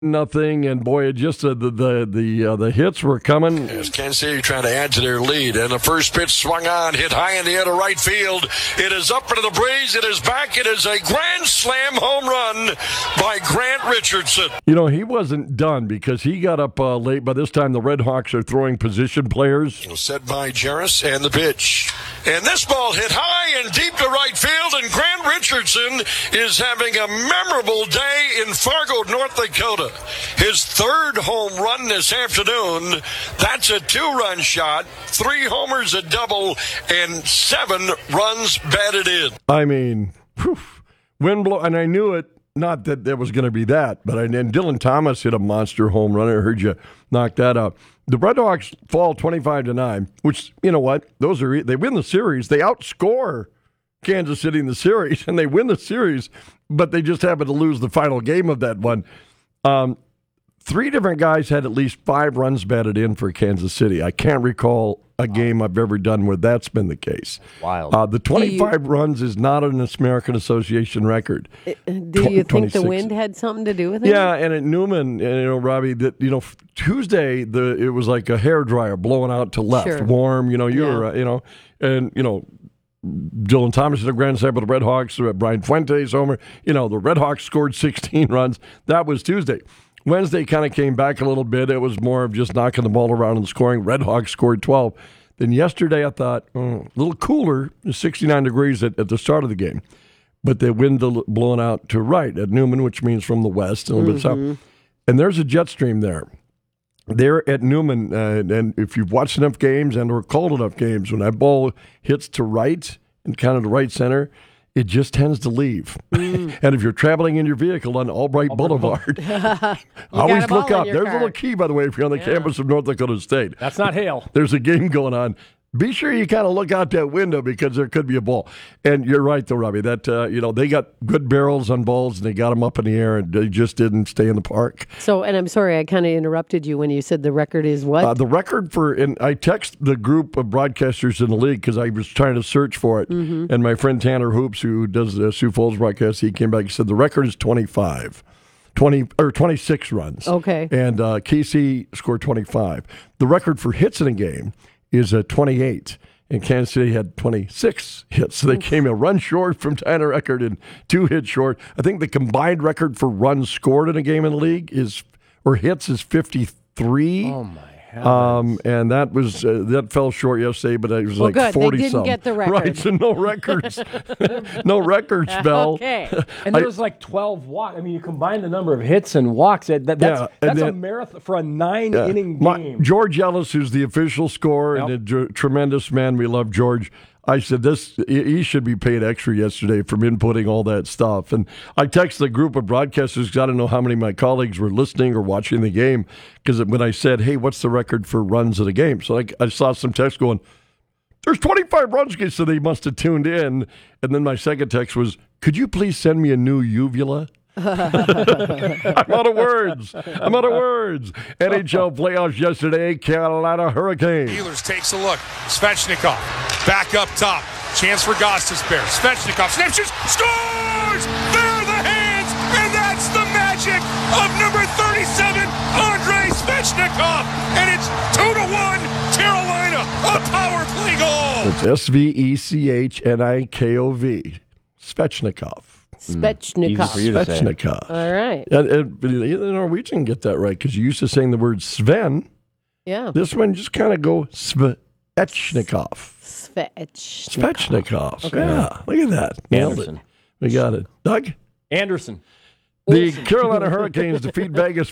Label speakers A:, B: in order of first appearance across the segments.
A: Nothing, and boy, it just the hits were coming.
B: As Kansas City trying to add to their lead, and the first pitch swung on, hit high in the air to right field. It is up into the breeze. It is back. It is a grand slam home run by Grant Richardson.
A: You know, he wasn't done because he got up late. By this time, the Red Hawks are throwing position players.
B: Set by Jarris, and the pitch. And this ball hit high and deep to right field, and Grant Richardson is having a memorable day in Fargo, North Dakota. His third home run this afternoon. That's a 2-run shot, 3 homers, a double, and 7 runs batted in.
A: I mean, wind blow, and I knew it. Not that there was going to be that, but and Dylan Thomas hit a monster home run. I heard you knock that out. The Red Hawks fall 25-9, which, you know what? They win the series. They outscore Kansas City in the series, and they win the series, but they just happen to lose the final game of that one. 3 different guys had at least 5 runs batted in for Kansas City. I can't recall a game I've ever done where that's been the case.
C: Wild.
A: The 25 runs is not an American Association record.
D: Do you think the wind had something to do with it?
A: Yeah, and at Newman, Robbie, Tuesday it was like a hairdryer blowing out to left,
D: Sure.
A: warm. Dylan Thomas hit a grand slam for the Red Hawks. Brian Fuentes homer. The Red Hawks scored 16 runs. That was Tuesday. Wednesday kind of came back a little bit. It was more of just knocking the ball around and scoring. Red Hawks scored 12. Then yesterday I thought, a little cooler, 69 degrees at the start of the game. But the wind blowing out to right at Newman, which means from the west, a little bit south. And there's a jet stream there. There at Newman, and if you've watched enough games and or called enough games, when that ball hits to right and kind of the right center, it just tends to leave. And if you're traveling in your vehicle on Albright Boulevard, always look up. There's a little key, by the way, if you're on the campus of North Dakota State.
C: That's not hail.
A: There's a game going on. Be sure you kind of look out that window because there could be a ball. And you're right, though, Robbie, that, they got good barrels on balls and they got them up in the air and they just didn't stay in the park.
D: So, and I'm sorry, I kind of interrupted you when you said the record is what?
A: The record and I text the group of broadcasters in the league because I was trying to search for it. And my friend Tanner Hoops, who does the Sioux Falls broadcast, he came back and said the record is 26 runs.
D: Okay.
A: And Casey scored 25. The record for hits in a game is 28, and Kansas City had 26 hits. So they came a run short from tying a record and 2 hits short. I think the combined record for runs scored in a game in the league hits is 53.
C: Oh, my heavens.
A: And that was that fell short yesterday, but it was like
D: good.
A: 40
D: They didn't
A: something.
D: get the record.
A: Right, so no records. No records, Bell.
D: Okay.
C: And there was like 12 walks. I mean, you combine the number of hits and walks. That's a marathon for a 9-inning game.
A: George Ellis, who's the official scorer and a tremendous man. We love George. I said he should be paid extra yesterday from inputting all that stuff. And I texted a group of broadcasters because I don't know how many of my colleagues were listening or watching the game. Because when I said, hey, what's the record for runs in a game? So I saw some text going, there's 25 runs, so they must have tuned in. And then my second text was, could you please send me a new uvula? I'm out of words. NHL playoffs yesterday, Carolina Hurricanes.
E: Steelers takes a look. Svechnikov back up top. Chance for Gostisbehere. Svechnikov snaps, shoots, scores! There are the hands, and that's the magic of number 37, Andrei Svechnikov. And it's 2-1 Carolina, a power play goal.
A: It's Svechnikov. Svechnikov.
D: Svechnikov.
C: Easy for you to say.
A: Svechnikov.
D: All right.
A: And the Norwegian get that right because you used to saying the word Sven.
D: Yeah.
A: This one just kind of go Svechnikov.
D: Svechnikov.
A: Okay. Yeah, look at that. Nailed
C: Anderson.
A: it. We got it. Doug?
C: Anderson.
A: The Carolina Hurricanes defeat Vegas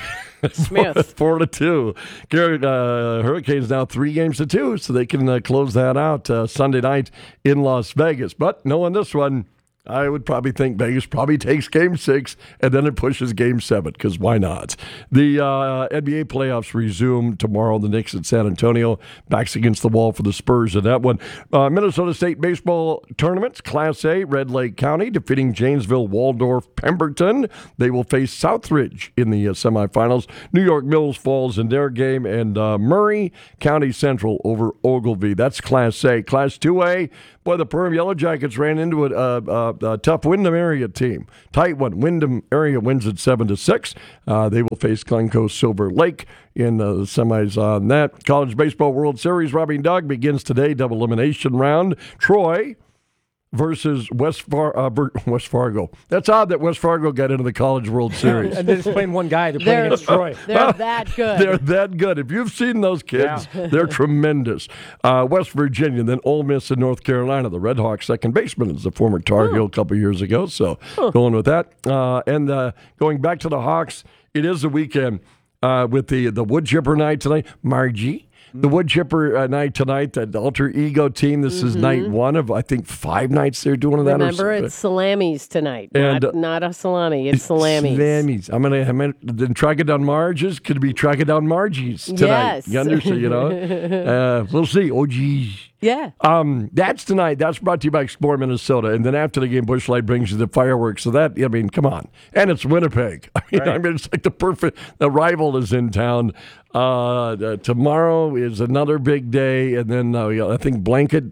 A: 4-2. Hurricanes now 3-2, so they can close that out Sunday night in Las Vegas. But knowing this one, I would probably think Vegas probably takes Game 6, and then it pushes Game 7, because why not? The NBA playoffs resume tomorrow. The Knicks at San Antonio, backs against the wall for the Spurs in that one. Minnesota State baseball tournaments, Class A, Red Lake County defeating Janesville, Waldorf, Pemberton. They will face Southridge in the semifinals. New York Mills Falls in their game, and Murray County Central over Ogilvie. That's Class A. Class 2A, boy, the Perm Yellow Jackets ran into it. a tough Wyndham area team. Tight one. Wyndham area wins at 7-6. They will face Glencoe Silver Lake in the semis on that. College Baseball World Series, Robbie and Doug, begins today. Double elimination round. Troy versus West Fargo. That's odd that West Fargo got into the College World Series.
C: And they're just playing one guy. They're playing against Troy.
D: They're that good.
A: They're that good. If you've seen those kids, they're tremendous. West Virginia, then Ole Miss and North Carolina. The Red Hawks second baseman is the former Tar Heel a couple years ago, so going with that. And going back to the Hawks, it is the weekend with the wood chipper night tonight. Margie. The wood chipper night tonight, the alter ego team. This is night one of, I think, 5 nights they're doing that.
D: Remember, it's salamis tonight.
A: And,
D: not a salami. It's salamis.
A: Salamis. I'm gonna track it down Marge's. Could it be track it down Margie's tonight?
D: Yes.
A: You understand? You know, we'll see. Oh, geez.
D: Yeah.
A: That's tonight. That's brought to you by Explore Minnesota. And then after the game, Busch Light brings you the fireworks. So that, I mean, come on. And it's Winnipeg. I mean, it's like the rival is in town. Tomorrow is another big day. And then I think blanket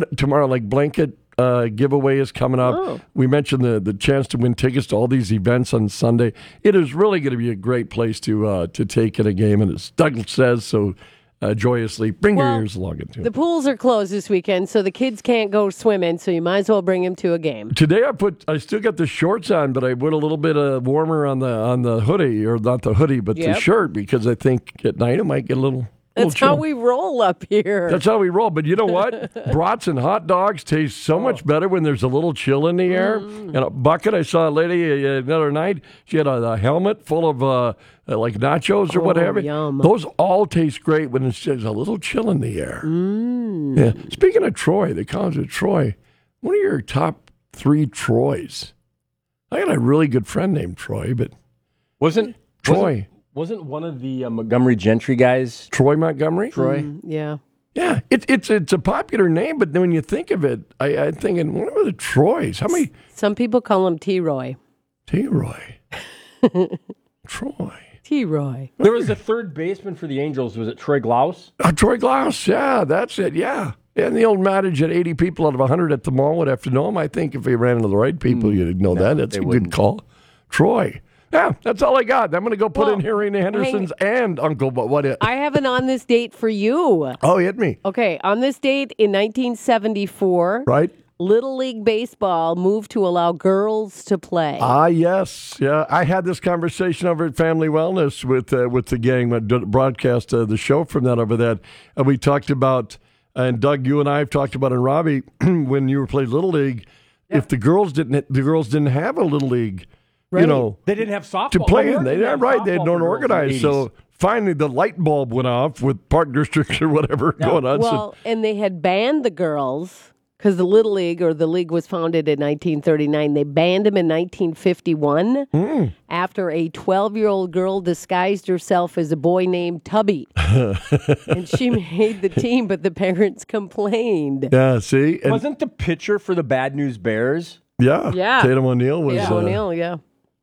A: giveaway is coming up. Oh. We mentioned the chance to win tickets to all these events on Sunday. It is really going to be a great place to take in a game. And as Douglas says, so joyously, bring your ears along into it. The
D: pools are closed this weekend, so the kids can't go swimming, so you might as well bring them to a game.
A: Today I still got the shorts on, but I put a little bit warmer on the hoodie, or not the hoodie, but the shirt, because I think at night it might get a little
D: That's how we roll up here.
A: That's how we roll. But you know what? Brats and hot dogs taste so much better when there's a little chill in the air. And a bucket, I saw a lady another night. She had a helmet full of like nachos or whatever.
D: Yum.
A: Those all taste great when there's a little chill in the air. Yeah. Speaking of Troy, the College of Troy, one of your top 3 Troys. I got a really good friend named Troy, but
C: wasn't one of the Montgomery Gentry guys
A: Troy Montgomery?
C: Troy?
D: Yeah.
A: Yeah, it's a popular name, but then when you think of it, I'm thinking, what are the Troys? How many?
D: Some people call him T-Roy.
A: T-Roy. Troy.
D: T-Roy.
C: There was a third baseman for the Angels. Was it Troy Glaus?
A: Troy Glaus, yeah, that's it, yeah. And the old adage that 80 people out of 100 at the mall would have to know him. I think if he ran into the right people, you'd know that. That's a good call. Troy. Yeah, that's all I got. I'm going to go put in Harry Henderson's and Uncle, but what it?
D: I have an on this date for you.
A: Oh, hit me.
D: Okay, on this date in 1974.
A: Right.
D: Little League Baseball moved to allow girls to play.
A: Yes. Yeah, I had this conversation over at Family Wellness with the gang that broadcast the show from that over that. And we talked about, and Doug, you and I have talked about, and Robbie, when you were playing Little League, if the girls didn't have a Little League,
C: right.
A: You know,
C: they didn't have softball
A: to play in. They don't organize. So finally, the light bulb went off with park districts or whatever going on.
D: Well, and they had banned the girls because the Little League, or the league, was founded in 1939. They banned them in 1951 after a 12-year-old girl disguised herself as a boy named Tubby. And she made the team, but the parents complained.
A: Yeah, see? And
C: wasn't the pitcher for the Bad News Bears?
A: Yeah. Tatum O'Neal was.
D: Yeah, O'Neal, yeah.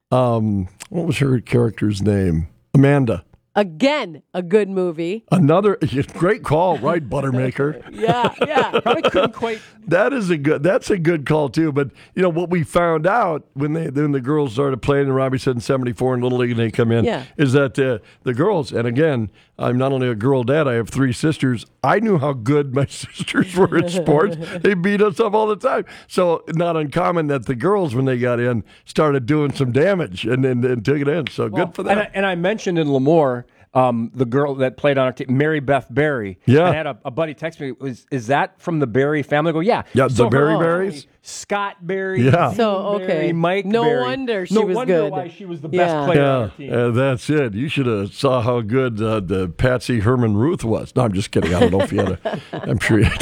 A: What was her character's name? Amanda.
D: Again, a good movie.
A: Another great call, right, Buttermaker?
D: Yeah.
C: Probably couldn't quite.
A: That's a good call too. But you know what we found out when the girls started playing, and Robbie said in '74 in Little League, and they come in, is that the girls. And again, I'm not only a girl dad, I have 3 sisters. I knew how good my sisters were at sports. They beat us up all the time. So not uncommon that the girls, when they got in, started doing some damage and took it in. So good for them.
C: And I mentioned in Lemoore, the girl that played on our team, Mary Beth Berry.
A: Yeah.
C: I had a buddy text me, is that from the Berry family? I go, yeah.
A: Yeah, so the Berry Berries?
C: Scott Berry.
A: Yeah.
D: So, okay.
C: Berry, Mike
D: no
C: Berry.
D: wonder she was good.
C: Why she was the best player on our team.
A: That's it. You should have saw how good the Patsy Herman Ruth was. No, I'm just kidding. I don't know if you had I'm sure you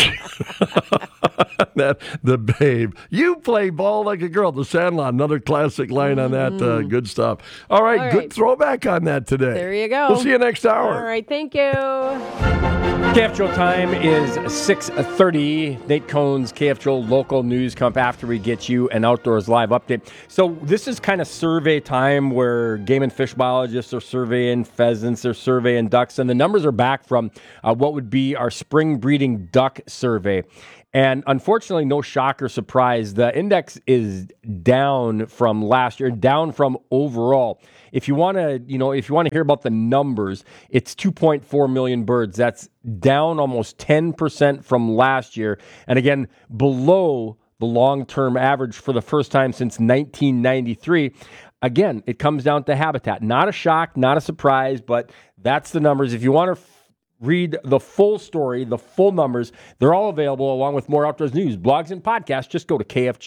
A: had the babe. You play ball like a girl. The Sandlot, another classic line on that. Good stuff. All right, good throwback on that today.
D: There you go.
A: We'll see you next hour.
D: All right, thank you.
C: KFGO time is 6:30. Nate Cohn's KFGO local news come after we get you an Outdoors Live update. So this is kind of survey time where game and fish biologists are surveying pheasants, they're surveying ducks, and the numbers are back from what would be our spring breeding duck survey. And unfortunately, no shock or surprise, the index is down from last year, down from overall. If you want to, hear about the numbers, it's 2.4 million birds. That's down almost 10% from last year. And again, below the long-term average for the first time since 1993. Again, it comes down to habitat. Not a shock, not a surprise, but that's the numbers. If you want to read the full story, the full numbers, they're all available along with more outdoors news, blogs, and podcasts. Just go to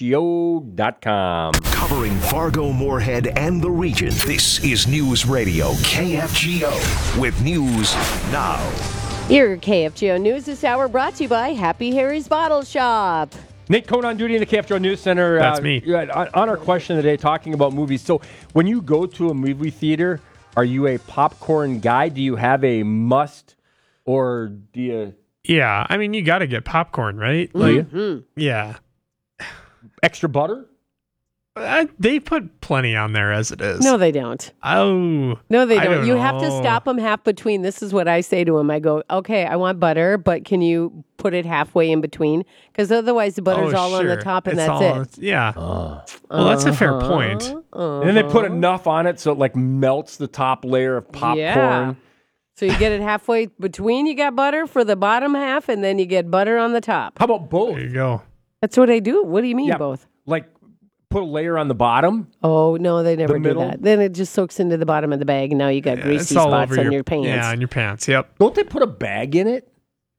C: KFGO.com.
F: Covering Fargo, Moorhead, and the region, this is News Radio KFGO with News Now.
D: Your KFGO News this hour brought to you by Happy Harry's Bottle Shop.
C: Nate Cohn on duty in the KFGO News Center.
G: That's me.
C: On our question today, talking about movies. So when you go to a movie theater, are you a popcorn guy? Do you have a must? Or do you...
G: Yeah, I mean, you got to get popcorn, right? Yeah.
C: Extra butter?
G: They put plenty on there as it is.
D: No, they don't.
G: Oh.
D: No, they don't. You
G: know.
D: have to stop them half between. This is what I say to them. I go, okay, I want butter, but can you put it halfway in between? Because otherwise the butter's all on the top and that's it.
G: Yeah. Well, that's a fair point.
C: And then they put enough on it so it like melts the top layer of popcorn.
D: Yeah. So you get it halfway between, you got butter for the bottom half, and then you get butter on the top.
C: How about both?
G: There you go.
D: That's what I do. What do you mean both?
C: Like put a layer on the bottom?
D: Oh, no, they never do
C: middle?
D: that. Then it just soaks into the bottom of the bag, and now you got greasy spots on your pants.
G: Yeah, on your pants, yep.
C: Don't they put a bag in it?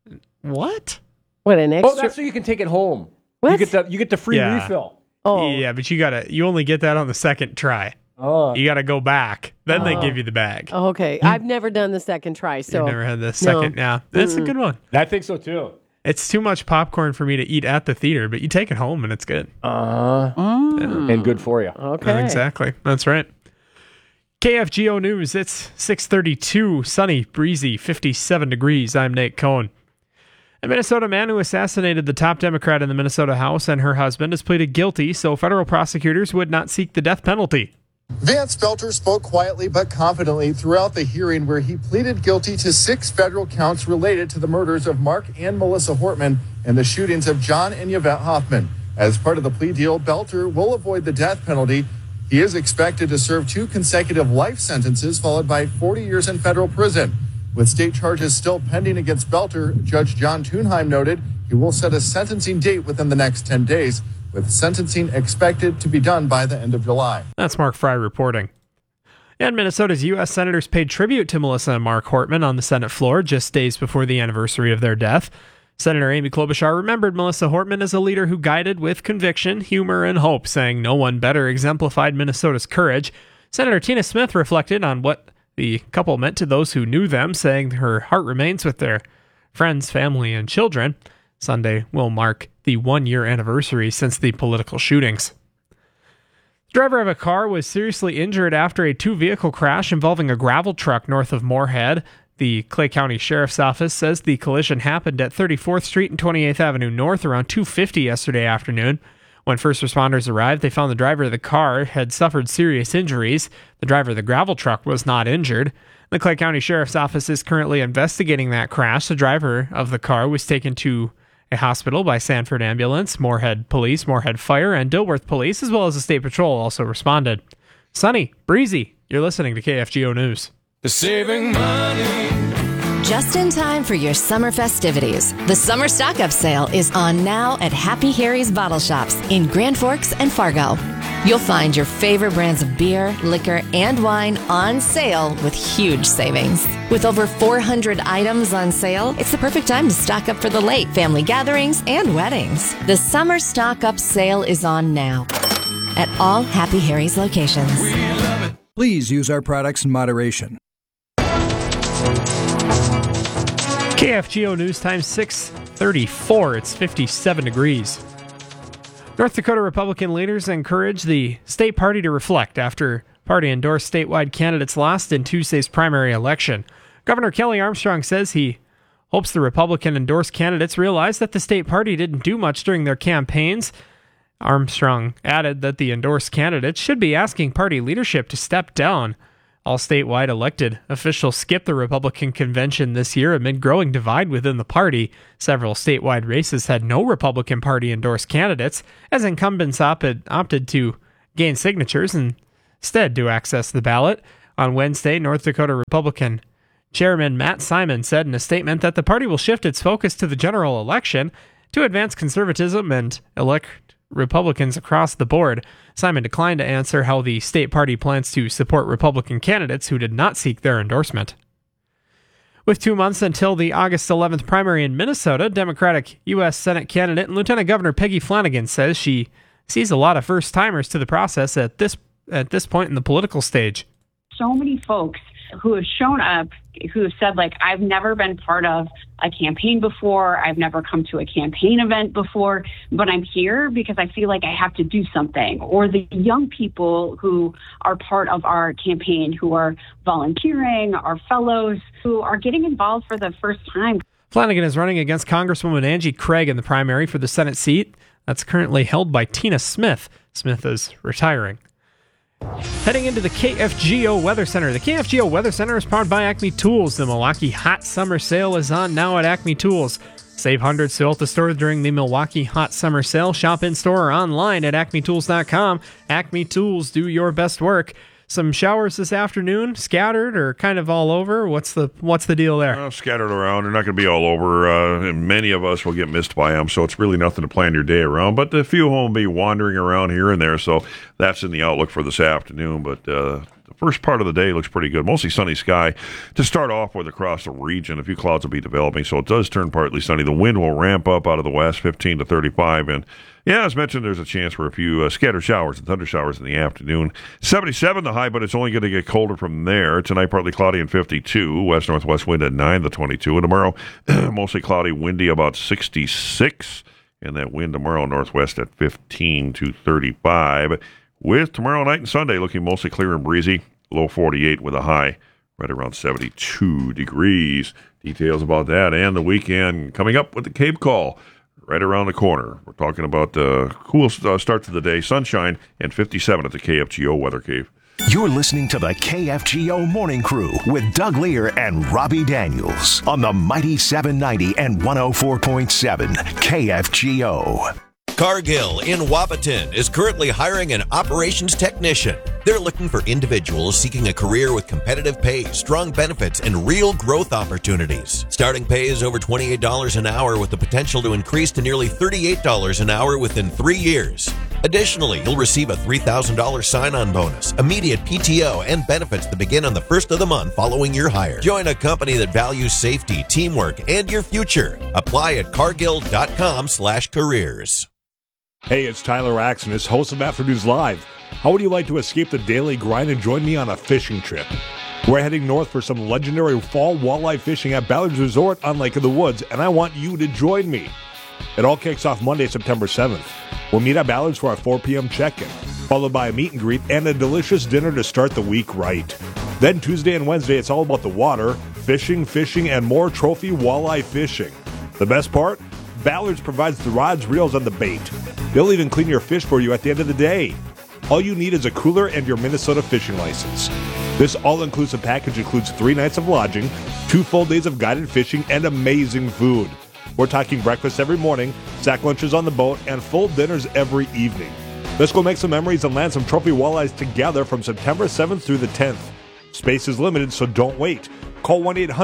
G: What?
D: What, an extra?
C: Oh, that's so you can take it home.
D: What?
C: You get the free refill.
D: Oh.
G: Yeah, but you only get that on the second try.
C: Oh.
G: You got to go back. Then they give you the bag.
D: Oh, okay. I've never done the second try, so.
G: You've never had the second? Yeah. That's a good one.
C: I think so, too.
G: It's too much popcorn for me to eat at the theater, but you take it home and it's good.
C: And good for you.
D: Okay.
G: Exactly. That's right. KFGO News. It's 6:32, sunny, breezy, 57 degrees. I'm Nate Cohn. A Minnesota man who assassinated the top Democrat in the Minnesota House and her husband has pleaded guilty, so federal prosecutors would not seek the death penalty.
H: Vance Felter spoke quietly but confidently throughout the hearing, where he pleaded guilty to 6 federal counts related to the murders of Mark and Melissa Hortman and the shootings of John and Yvette Hoffman. As part of the plea deal, Belter will avoid the death penalty. He is expected to serve 2 consecutive life sentences, followed by 40 years in federal prison. With state charges still pending against Belter, Judge John Thunheim noted he will set a sentencing date within the next 10 days, with sentencing expected to be done by the end of July.
G: That's Mark Fry reporting. And Minnesota's U.S. senators paid tribute to Melissa and Mark Hortman on the Senate floor just days before the anniversary of their death. Senator Amy Klobuchar remembered Melissa Hortman as a leader who guided with conviction, humor, and hope, saying no one better exemplified Minnesota's courage. Senator Tina Smith reflected on what the couple meant to those who knew them, saying her heart remains with their friends, family, and children. Sunday will mark the 1-year anniversary since the political shootings. The driver of a car was seriously injured after a 2-vehicle crash involving a gravel truck north of Moorhead. The Clay County Sheriff's Office says the collision happened at 34th Street and 28th Avenue North around 2:50 yesterday afternoon. When first responders arrived, they found the driver of the car had suffered serious injuries. The driver of the gravel truck was not injured. The Clay County Sheriff's Office is currently investigating that crash. The driver of the car was taken to a hospital by Sanford Ambulance, Moorhead Police, Moorhead Fire, and Dilworth Police, as well as the State Patrol also responded. Sunny, breezy. You're listening to KFGO News.
B: Saving money.
I: Just in time for your summer festivities, the Summer Stock-Up Sale is on now at Happy Harry's Bottle Shops in Grand Forks and Fargo. You'll find your favorite brands of beer, liquor, and wine on sale with huge savings. With over 400 items on sale, it's the perfect time to stock up for the late family gatherings and weddings. The Summer Stock-Up Sale is on now at all Happy Harry's locations.
J: Please use our products in moderation.
G: KFGO News Time 6:34. It's 57 degrees. North Dakota Republican leaders encourage the state party to reflect after party-endorsed statewide candidates lost in Tuesday's primary election. Governor Kelly Armstrong says he hopes the Republican-endorsed candidates realize that the state party didn't do much during their campaigns. Armstrong added that the endorsed candidates should be asking party leadership to step down. All statewide elected officials skipped the Republican convention this year amid growing divide within the party. Several statewide races had no Republican Party-endorsed candidates, as incumbents opted to gain signatures and instead to access the ballot. On Wednesday, North Dakota Republican Chairman Matt Simon said in a statement that the party will shift its focus to the general election to advance conservatism and elect Republicans across the board. Simon declined to answer how the state party plans to support Republican candidates who did not seek their endorsement. With 2 months until the August 11th primary in Minnesota, Democratic U.S. Senate candidate and Lieutenant Governor Peggy Flanagan says she sees a lot of first-timers to the process at this point in the political stage.
K: So many folks who have shown up, who have said, like, I've never been part of a campaign before, I've never come to a campaign event before, but I'm here because I feel like I have to do something. Or the young people who are part of our campaign, who are volunteering, our fellows, who are getting involved for the first time.
G: Flanagan is running against Congresswoman Angie Craig in the primary for the Senate seat that's currently held by Tina Smith. Smith is retiring. Heading into the KFGO Weather Center. The KFGO Weather Center is powered by Acme Tools. The Milwaukee Hot Summer Sale is on now at Acme Tools. Save hundreds still at the store during the Milwaukee Hot Summer Sale. Shop in-store or online at acmetools.com. Acme Tools, do your best work. Some showers this afternoon, scattered or kind of all over. What's the deal there?
L: Scattered around. They're not going to be all over. And many of us will get missed by them, so it's really nothing to plan your day around. But a few will be wandering around here and there, so that's in the outlook for this afternoon. But the first part of the day looks pretty good. Mostly sunny sky to start off with across the region. A few clouds will be developing, so it does turn partly sunny. The wind will ramp up out of the west, 15 to 35, and yeah, as mentioned, there's a chance for a few scattered showers and thunder showers in the afternoon. 77 the high, but it's only going to get colder from there. Tonight, partly cloudy and 52. West-northwest wind at 9 to 22. And tomorrow, mostly cloudy, windy, about 66. And that wind tomorrow, northwest at 15 to 35. With tomorrow night and Sunday looking mostly clear and breezy. Low 48 with a high right around 72 degrees. Details about that and the weekend coming up with the Cape Call right around the corner. We're talking about cool start to the day, sunshine, and 57 at the KFGO Weather Cave.
F: You're listening to the KFGO Morning Crew with Doug Lear and Robbie Daniels on the Mighty 790 and 104.7 KFGO.
M: Cargill in Wapaton is currently hiring an operations technician. They're looking for individuals seeking a career with competitive pay, strong benefits, and real growth opportunities. Starting pay is over $28 an hour with the potential to increase to nearly $38 an hour within 3 years. Additionally, you'll receive a $3,000 sign-on bonus, immediate PTO, and benefits that begin on the first of the month following your hire. Join a company that values safety, teamwork, and your future. Apply at cargill.com/careers.
E: Hey, it's Tyler Axonis, host of Afternoons Live. How would you like to escape the daily grind and join me on a fishing trip? We're heading north for some legendary fall walleye fishing at Ballard's Resort on Lake of the Woods, and I want you to join me. It all kicks off Monday, September 7th. We'll meet at Ballard's for our 4 p.m. check-in, followed by a meet and greet and a delicious dinner to start the week right. Then Tuesday and Wednesday, it's all about the water, fishing, and more trophy walleye fishing. The best part? Ballard's provides the rods, reels, and the bait. They'll even clean your fish for you at the end of the day. All you need is a cooler and your Minnesota fishing license. This all-inclusive package includes 3 nights of lodging, 2 full days of guided fishing, and amazing food. We're talking breakfast every morning, sack lunches on the boat, and full dinners every evening. Let's go make some memories and land some trophy walleyes together from September 7th through the 10th. Space is limited, so don't wait. Call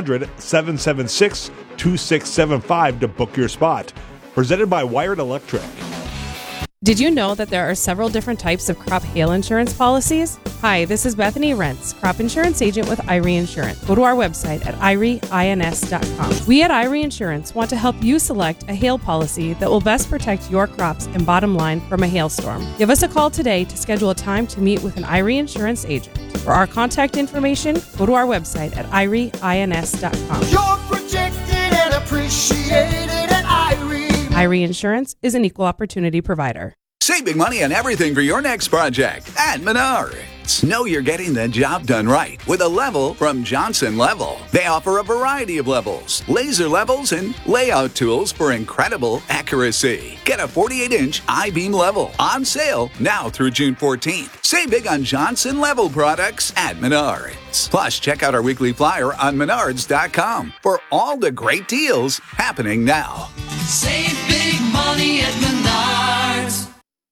E: 1-800-776-2675 to book your spot. Presented by Wired Electric.
N: Did you know that there are several different types of crop hail insurance policies? Hi, this is Bethany Rentz, crop insurance agent with Irie Insurance. Go to our website at irieins.com. We at Irie Insurance want to help you select a hail policy that will best protect your crops and bottom line from a hailstorm. Give us a call today to schedule a time to meet with an Irie Insurance agent. For our contact information, go to our website at irieins.com.
O: You're protected and appreciated at Irie.
N: Irie Insurance is an equal opportunity provider.
P: Save big money on everything for your next project at Menards. performance, know you're getting the job done right with a level from Johnson Level. They offer a variety of levels, laser levels, and layout tools for incredible accuracy. Get a 48-inch I-beam level on sale now through June 14th. Save big on Johnson Level products at Menards. Plus, check out our weekly flyer on Menards.com for all the great deals happening now.
O: Save big money at Menards.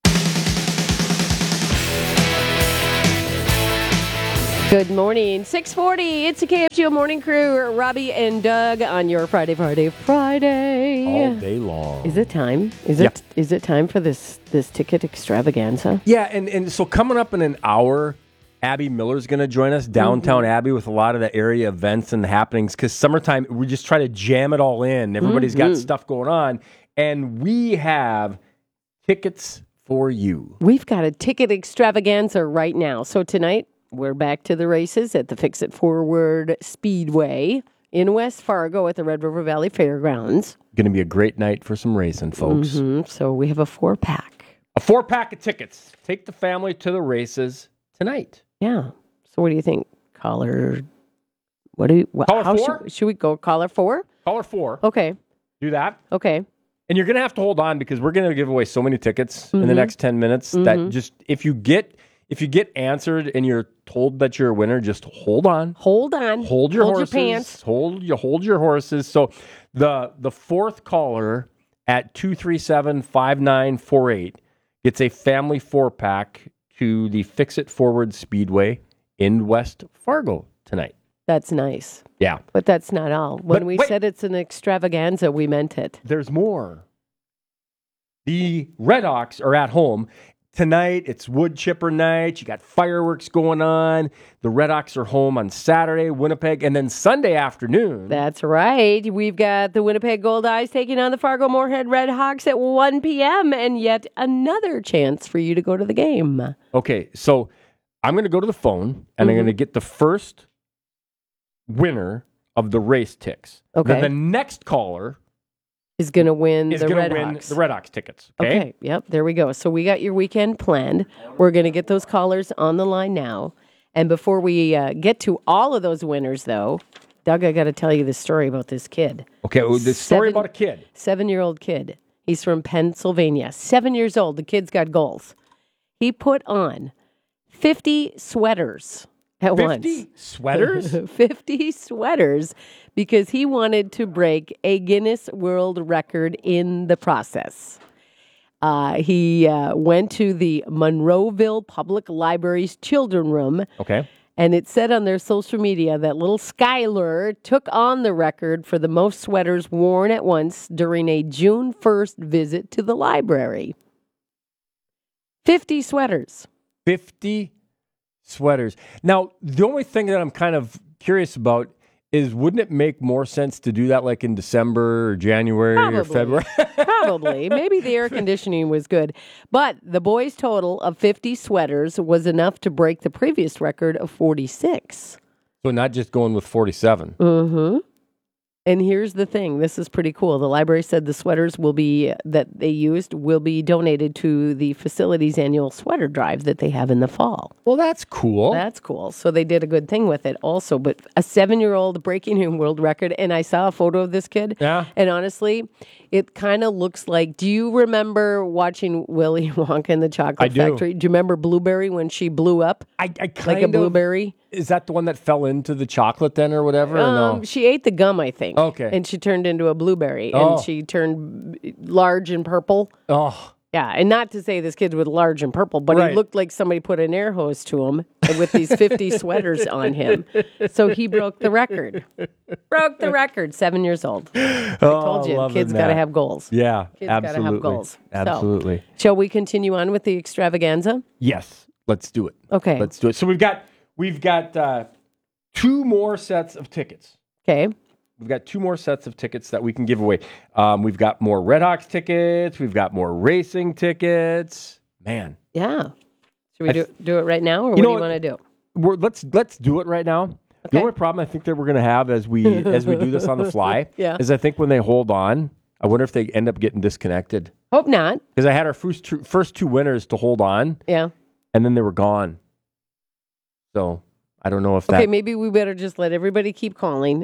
D: Good morning. 6:40. It's the KFGO Morning Crew. Robbie and Doug on your Friday.
C: All day long.
D: Is it time? Is it time for this ticket extravaganza?
C: Yeah, and so coming up in an hour, Abby Miller's going to join us, downtown Abby, with a lot of the area events and happenings, because summertime, we just try to jam it all in. Everybody's got stuff going on, and we have tickets for you.
D: We've got a ticket extravaganza right now. So tonight, we're back to the races at the Fix It Forward Speedway in West Fargo at the Red River Valley Fairgrounds.
C: Going to be a great night for some racing, folks.
D: So we have a 4-pack.
C: A 4-pack of tickets. Take the family to the races tonight.
D: Yeah. So what do you think? Caller 4? Should we go caller 4?
C: Caller 4.
D: Okay.
C: Do that.
D: Okay.
C: And you're going to have to hold on because we're going to give away so many tickets in the next 10 minutes that just if you get answered and you're told that you're a winner, just hold on.
D: Hold on.
C: Hold your horses.
D: Your pants.
C: Hold your horses. So the fourth caller at 237-5948 gets a family 4-pack to the Fix It Forward Speedway in West Fargo tonight.
D: That's nice.
C: Yeah.
D: But that's not all. When we said it's an extravaganza, we meant it.
C: There's more. The Redhawks are at home. Tonight, it's wood chipper night. You got fireworks going on. The Redhawks are home on Saturday, Winnipeg, and then Sunday afternoon.
D: That's right. We've got the Winnipeg Gold Eyes taking on the Fargo Moorhead Redhawks at 1 p.m. and yet another chance for you to go to the game.
C: Okay, so I'm going to go to the phone, and I'm going to get the first winner of the race ticks.
D: Okay.
C: Then the next caller
D: is going to win the
C: Redhawks tickets. Okay?
D: Yep, there we go. So we got your weekend planned. We're going to get those callers on the line now. And before we get to all of those winners, though, Doug, I got to tell you the story about this kid.
C: Okay, the story about a kid.
D: 7-year-old kid. He's from Pennsylvania. 7 years old. The kid's got goals. He put on 50 sweaters at once.
C: 50 sweaters?
D: 50 sweaters because he wanted to break a Guinness World Record in the process. He went to the Monroeville Public Library's children room.
C: Okay.
D: And it said on their social media that little Skylar took on the record for the most sweaters worn at once during a June 1st visit to the library. 50 sweaters.
C: 50 sweaters. Now, the only thing that I'm kind of curious about is, wouldn't it make more sense to do that like in December or January or February?
D: Probably. Maybe the air conditioning was good. But the boys' total of 50 sweaters was enough to break the previous record of 46.
C: So not just going with 47.
D: Mm-hmm. And here's the thing. This is pretty cool. The library said the sweaters that they used will be donated to the facility's annual sweater drive that they have in the fall.
C: Well, that's cool.
D: That's cool. So they did a good thing with it also. But a 7-year-old breaking a world record, and I saw a photo of this kid.
C: Yeah.
D: And honestly, it kind of looks like, do you remember watching Willy Wonka and the Chocolate Factory? Do you remember Blueberry when she blew up?
C: I kind
D: like a blueberry?
C: Is that the one that fell into the chocolate then or whatever? Or no?
D: She ate the gum, I think.
C: Okay.
D: And she turned into a blueberry.
C: Oh.
D: And she turned large and purple.
C: Oh.
D: Yeah, and not to say this kid was large and purple, but he looked like somebody put an air hose to him with these 50 sweaters on him. So he broke the record. 7 years old. I told you, kids got to have goals.
C: Yeah,
D: kids
C: absolutely.
D: got to have goals.
C: Absolutely.
D: So, shall we continue on with the extravaganza?
C: Yes, let's do it.
D: Okay.
C: Let's do it. So we've got 2 more sets of tickets.
D: Okay.
C: We've got 2 more sets of tickets that we can give away. We've got more Redhawks tickets. We've got more racing tickets. Man.
D: Yeah. Should we do it right now, or what do you want to do?
C: Let's do it right now. Okay. The only problem I think that we're going to have as we do this on the fly is I think when they hold on, I wonder if they end up getting disconnected.
D: Hope not.
C: Because I had our first 2 winners to hold on.
D: Yeah.
C: And then they were gone. So I don't know if that.
D: Okay, maybe we better just let everybody keep calling.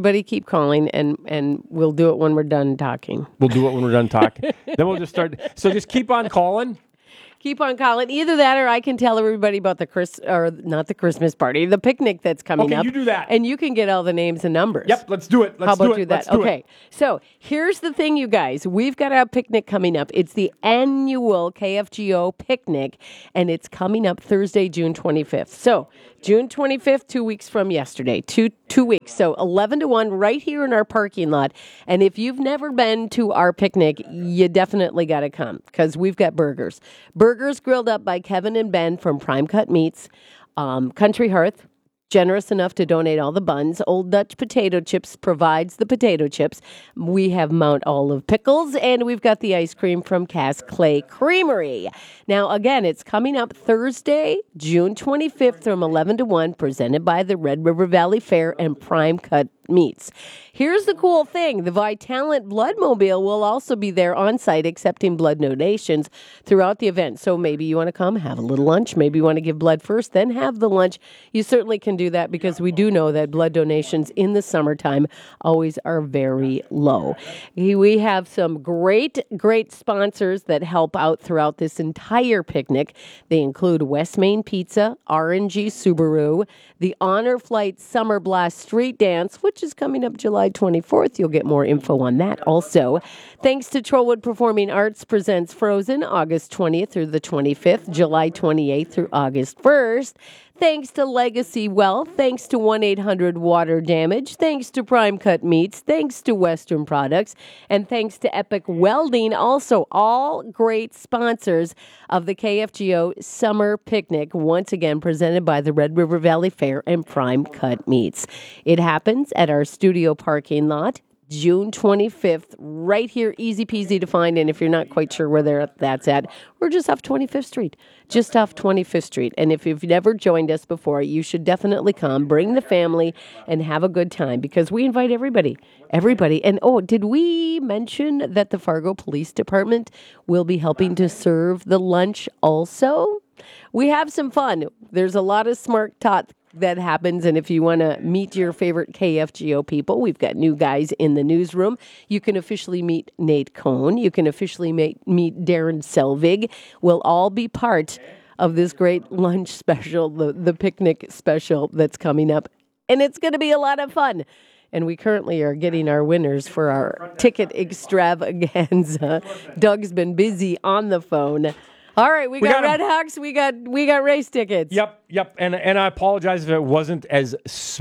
D: And we'll do it when we're done talking.
C: We'll do it when we're done talking. Then we'll just start. So just keep on calling.
D: Keep on calling. Either that or I can tell everybody about the Christmas party, the picnic that's coming up.
C: Okay, you do that.
D: And you can get all the names and numbers.
C: Yep, let's do it.
D: How about do that? Okay, so here's the thing, you guys. We've got a picnic coming up. It's the annual KFGO picnic, and it's coming up Thursday, June 25th. So June 25th, 2 weeks from yesterday. Two weeks. So 11 to 1 right here in our parking lot. And if you've never been to our picnic, you definitely got to come because we've got burgers. Burgers grilled up by Kevin and Ben from Prime Cut Meats. Country Hearth, generous enough to donate all the buns. Old Dutch Potato Chips provides the potato chips. We have Mount Olive pickles, and we've got the ice cream from Cass Clay Creamery. Now, again, it's coming up Thursday, June 25th from 11 to 1, presented by the Red River Valley Fair and Prime Cut Meats. Here's the cool thing. The Vitalant Bloodmobile will also be there on site accepting blood donations throughout the event. So maybe you want to come, have a little lunch. Maybe you want to give blood first, then have the lunch. You certainly can do that because we do know that blood donations in the summertime always are very low. We have some great sponsors that help out throughout this entire picnic. They include West Main Pizza, RNG Subaru, the Honor Flight Summer Blast Street Dance, which is coming up July 24th. You'll get more info on that also. Thanks to Trollwood Performing Arts presents Frozen August 20th through the 25th, July 28th through August 1st. Thanks to Legacy Wealth, thanks to 1-800-WATER Damage, thanks to Prime Cut Meats, thanks to Western Products, and thanks to Epic Welding. Also, all great sponsors of the KFGO Summer Picnic, once again presented by the Red River Valley Fair and Prime Cut Meats. It happens at our studio parking lot, June 25th, right here, easy peasy to find. And if you're not quite sure where that's at, we're just off 25th Street. Just off 25th Street. And if you've never joined us before, you should definitely come, bring the family, and have a good time because we invite everybody. Everybody. And did we mention that the Fargo Police Department will be helping to serve the lunch also? We have some fun. There's a lot of smart talk that happens, and if you want to meet your favorite KFGO people, we've got new guys in the newsroom. You can officially meet Nate Cohn. You can officially meet Darren Selvig. We'll all be part of this great lunch special, the picnic special that's coming up, and it's going to be a lot of fun. And we currently are getting our winners for our ticket extravaganza. Doug's been busy on the phone. All right, we got Red Hawks. We got race tickets.
C: Yep. And I apologize if it wasn't as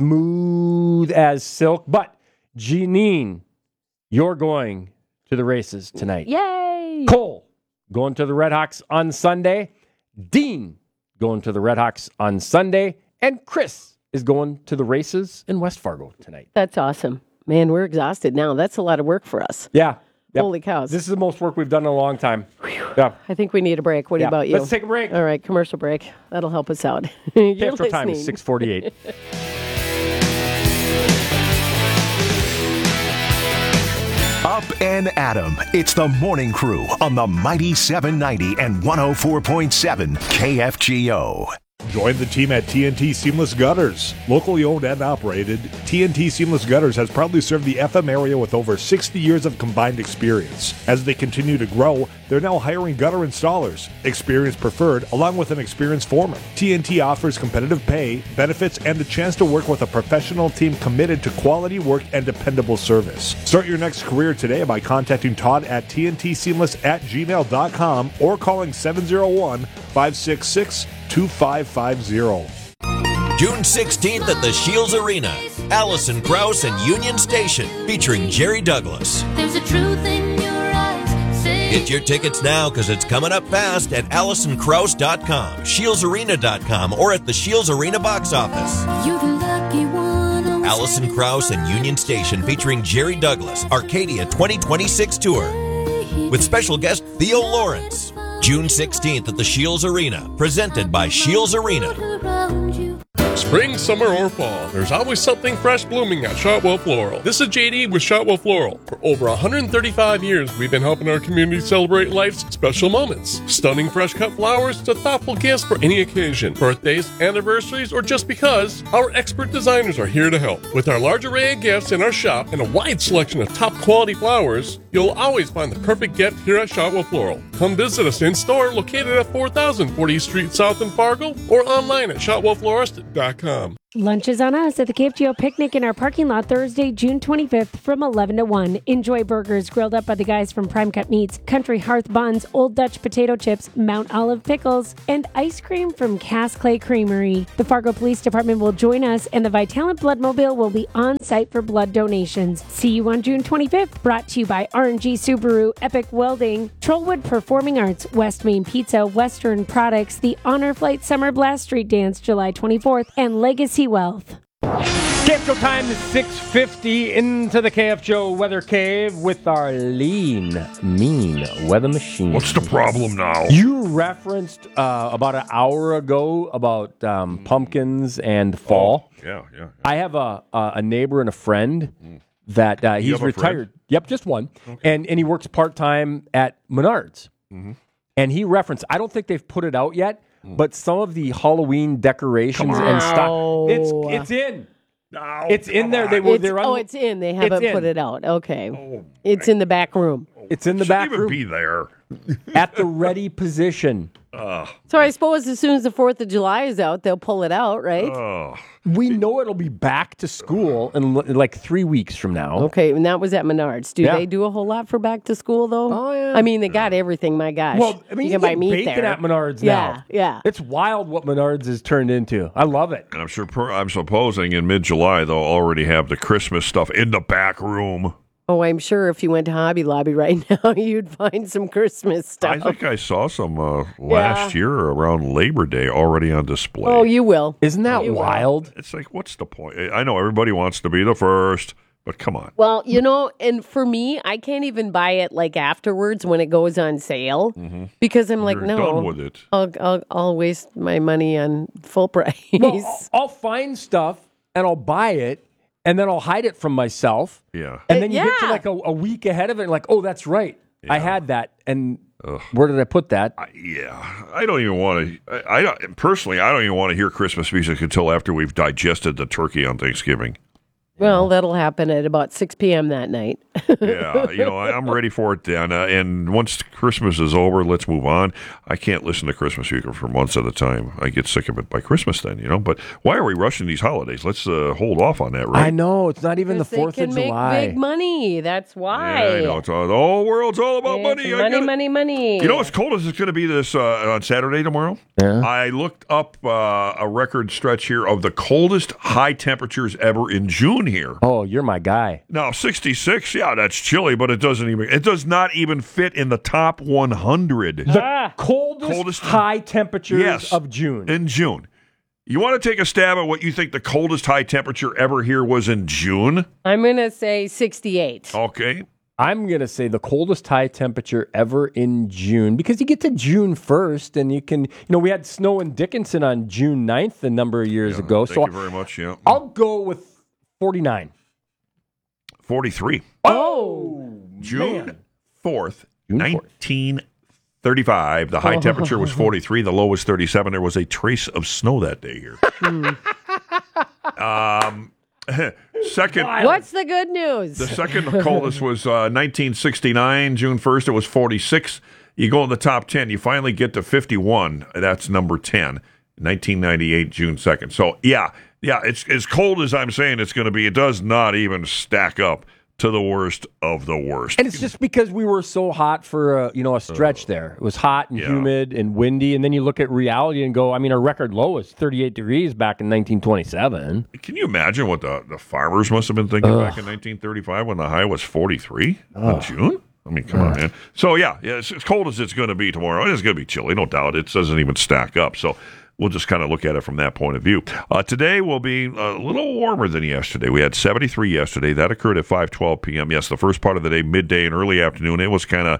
C: smooth as silk, but Janine, you're going to the races tonight.
D: Yay!
C: Cole going to the Red Hawks on Sunday. Dean going to the Red Hawks on Sunday, and Chris is going to the races in West Fargo tonight.
D: That's awesome, man. We're exhausted now. That's a lot of work for us.
C: Yeah. Yep.
D: Holy cows.
C: This is the most work we've done in a long time. Yeah.
D: I think we need a break. What about you?
C: Let's take a break.
D: All right, commercial break. That'll help us out.
C: After time is 6:48.
F: Up and Adam. It's the Morning Crew on the Mighty 790 and 104.7 KFGO.
E: Join the team at TNT Seamless Gutters. Locally owned and operated, TNT Seamless Gutters has proudly served the FM area with over 60 years of combined experience. As they continue to grow, they're now hiring gutter installers, experience preferred, along with an experienced foreman. TNT offers competitive pay, benefits, and the chance to work with a professional team committed to quality work and dependable service. Start your next career today by contacting Todd at tntseamless@gmail.com or calling 701-566-2550.
M: June 16th at the Shields Arena, Allison Krauss and Union Station, featuring Jerry Douglas.
O: There's a truth in your eyes.
M: Get your tickets now because it's coming up fast at AllisonKrauss.com, ShieldsArena.com, or at the Shields Arena box office.
O: You're the lucky one.
M: Allison Krauss and Union Station, featuring Jerry Douglas, Arcadia 2026 tour, with special guest Theo Lawrence. June 16th at the Shields Arena, presented by Shields Arena.
Q: Spring, summer, or fall, there's always something fresh blooming at Shotwell Floral. This is JD with Shotwell Floral. For over 135 years, we've been helping our community celebrate life's special moments. Stunning fresh cut flowers to thoughtful gifts for any occasion, birthdays, anniversaries, or just because, our expert designers are here to help. With our large array of gifts in our shop and a wide selection of top quality flowers, you'll always find the perfect gift here at Shotwell Floral. Come visit us in store located at 4000 40th Street South in Fargo or online at shotwellflorist.com.
R: Lunch is on us at the KFGO Picnic in our parking lot Thursday, June 25th from 11 to 1. Enjoy burgers grilled up by the guys from Prime Cut Meats, Country Hearth Buns, Old Dutch Potato Chips, Mount Olive Pickles, and ice cream from Cass Clay Creamery. The Fargo Police Department will join us, and the Vitalant Bloodmobile will be on site for blood donations. See you on June 25th. Brought to you by RNG Subaru, Epic Welding, Trollwood Performing Arts, West Main Pizza, Western Products, the Honor Flight Summer Blast Street Dance July 24th, and Legacy Wealth.
C: KFGO time is 6:50 into the KFGO Weather Cave with our lean, mean weather machine.
L: What's the problem now?
C: You referenced about an hour ago about pumpkins and fall.
L: Yeah.
C: I have a neighbor and a friend that he's
L: have a
C: retired.
L: friend?
C: Yep, just one. Okay. And he works part-time at Menards.
L: Mm-hmm.
C: And he referenced, I don't think they've put it out yet, but some of the Halloween decorations and stuff, it's in.
L: No,
C: it's in there.
D: It's in. They haven't put it out. Okay. It's in the back room.
C: It's in the back room.
L: Be there.
C: At the ready position.
D: So I suppose as soon as the 4th of July is out, they'll pull it out, right?
C: We know it'll be back to school in like 3 weeks from now.
D: Okay, and that was at Menards. Do
C: Yeah.
D: they do a whole lot for back to school, though?
C: Oh, yeah.
D: I mean, they got everything, my gosh.
C: Well, I mean, you
D: can buy
C: get
D: meat
C: bacon
D: there.
C: at Menards now.
D: Yeah.
C: It's wild what Menards has turned into. I love it.
L: And I'm supposing in mid-July they'll already have the Christmas stuff in the back room.
D: Oh, I'm sure if you went to Hobby Lobby right now, you'd find some Christmas stuff.
L: I think I saw some last year around Labor Day already on display.
D: Oh, you will.
C: Isn't that
D: You will.
C: wild?
L: It's like, what's the point? I know everybody wants to be the first, but come on.
D: Well, and for me, I can't even buy it like afterwards when it goes on sale because I'm like,
L: You're
D: no,
L: done with it.
D: I'll waste my money on full price.
C: Well, I'll find stuff and I'll buy it and then I'll hide it from myself.
L: Yeah.
C: And then you get to like a week ahead of it and like, oh, that's right. I had that. And where did I put that?
L: I don't even want to. I don't even want to hear Christmas music until after we've digested the turkey on Thanksgiving.
D: Well, that'll happen at about 6 p.m. that night.
L: Yeah, I'm ready for it then. And once Christmas is over, let's move on. I can't listen to Christmas music for months at a time. I get sick of it by Christmas then, But why are we rushing these holidays? Let's hold off on that, right?
C: I know. It's not even the 4th
D: They
C: of
D: can make
C: July.
D: big money. That's why.
L: Yeah, I know. The whole world's all about money.
D: Money.
L: You know as cold as it's going to be this on Saturday tomorrow?
C: Yeah.
L: I looked up a record stretch here of the coldest high temperatures ever in June here.
C: Oh, you're my guy.
L: Now, 66, yeah, that's chilly, but it does not even fit in the top 100.
C: The coldest high temperatures of June.
L: In June. You want to take a stab at what you think the coldest high temperature ever here was in June?
D: I'm going to say 68.
L: Okay.
C: I'm going to say the coldest high temperature ever in June because you get to June 1st and you can, we had snow in Dickinson on June 9th a number of years ago.
L: Thank you very much, yeah.
C: I'll go with 49.
L: 43.
C: Oh,
L: June 4th, 1935. The high temperature was 43. The low was 37. There was a trace of snow that day here. Second.
D: What's the good news?
L: The second coldest was 1969, June 1st. It was 46. You go in the top 10. You finally get to 51. That's number 10. 1998, June 2nd. So, yeah, it's as cold as I'm saying it's going to be. It does not even stack up to the worst of the worst.
C: And it's just because we were so hot for a stretch there. It was hot and humid and windy, and then you look at reality and go, our record low was 38 degrees back in 1927.
L: Can you imagine what the farmers must have been thinking back in 1935 when the high was 43 in June? Come on, man. So, it's as cold as it's going to be tomorrow. It's going to be chilly, no doubt. It doesn't even stack up. So, we'll just kind of look at it from that point of view. Today will be a little warmer than yesterday. We had 73 yesterday. That occurred at 5:12 p.m. Yes, the first part of the day, midday and early afternoon, it was kind of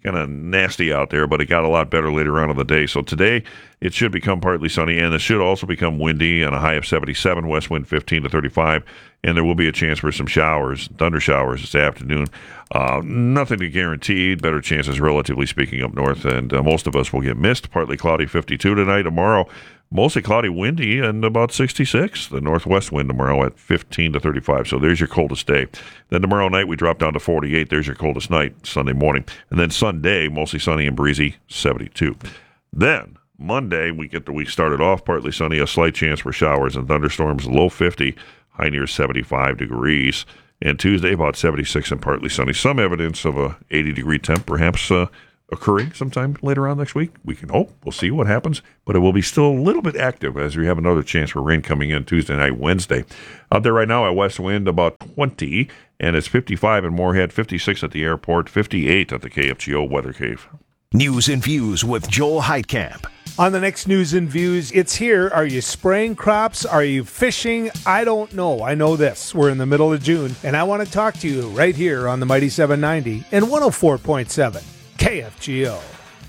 L: kind of nasty out there, but it got a lot better later on in the day. So today it should become partly sunny, and it should also become windy and a high of 77, west wind 15 to 35, and there will be a chance for some showers, thunder showers this afternoon. Nothing to guarantee. Better chances, relatively speaking, up north, and most of us will get mist. Partly cloudy, 52 tonight. Tomorrow, mostly cloudy, windy, and about 66. The northwest wind tomorrow at 15 to 35. So there's your coldest day. Then tomorrow night, we drop down to 48. There's your coldest night, Sunday morning. And then Sunday, mostly sunny and breezy, 72. Then Monday, we get the week started off partly sunny, a slight chance for showers and thunderstorms, low 50, high near 75 degrees. And Tuesday, about 76 and partly sunny. Some evidence of a 80-degree temp, perhaps occurring sometime later on next week. We can hope. We'll see what happens. But it will be still a little bit active as we have another chance for rain coming in Tuesday night, Wednesday. Out there right now at west wind, about 20, and it's 55 in Moorhead, 56 at the airport, 58 at the KFGO Weather Cave.
F: News and Views with Joel Heitkamp.
S: On the next News and Views, it's here. Are you spraying crops? Are you fishing? I don't know. I know this. We're in the middle of June, and I want to talk to you right here on the Mighty 790 and 104.7 KFGO.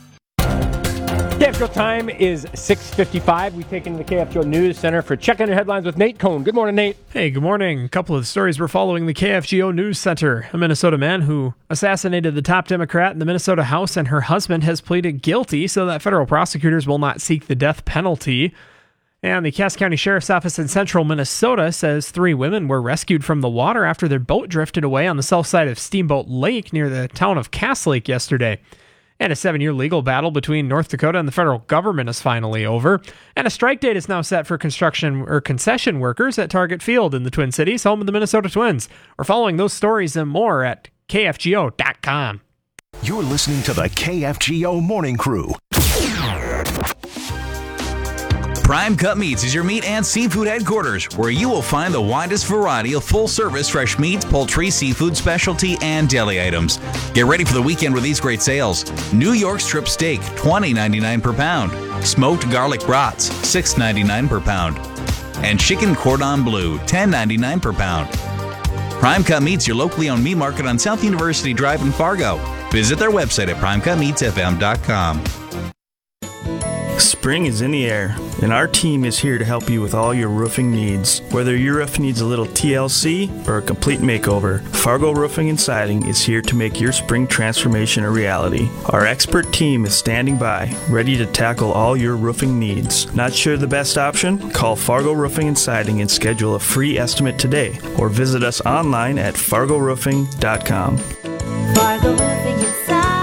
C: KFGO time is 6:55. We take into the KFGO News Center for checking your headlines with Nate Cohn. Good morning, Nate.
G: Hey, good morning. A couple of stories we're following the KFGO News Center. A Minnesota man who assassinated the top Democrat in the Minnesota House and her husband has pleaded guilty so that federal prosecutors will not seek the death penalty. And the Cass County Sheriff's Office in central Minnesota says 3 women were rescued from the water after their boat drifted away on the south side of Steamboat Lake near the town of Cass Lake yesterday. And a 7-year legal battle between North Dakota and the federal government is finally over. And a strike date is now set for construction or concession workers at Target Field in the Twin Cities, home of the Minnesota Twins. We're following those stories and more at KFGO.com.
F: You're listening to the KFGO Morning Crew.
T: Prime Cut Meats is your meat and seafood headquarters, where you will find the widest variety of full-service fresh meats, poultry, seafood, specialty, and deli items. Get ready for the weekend with these great sales. New York strip steak, $20.99 per pound. Smoked garlic brats, $6.99 per pound. And chicken cordon bleu, $10.99 per pound. Prime Cut Meats, your locally owned meat market on South University Drive in Fargo. Visit their website at primecutmeatsfm.com.
U: Spring is in the air, and our team is here to help you with all your roofing needs. Whether your roof needs a little TLC or a complete makeover, Fargo Roofing and Siding is here to make your spring transformation a reality. Our expert team is standing by, ready to tackle all your roofing needs. Not sure the best option? Call Fargo Roofing and Siding and schedule a free estimate today, or visit us online at fargoroofing.com.
O: Fargo Roofing and Siding.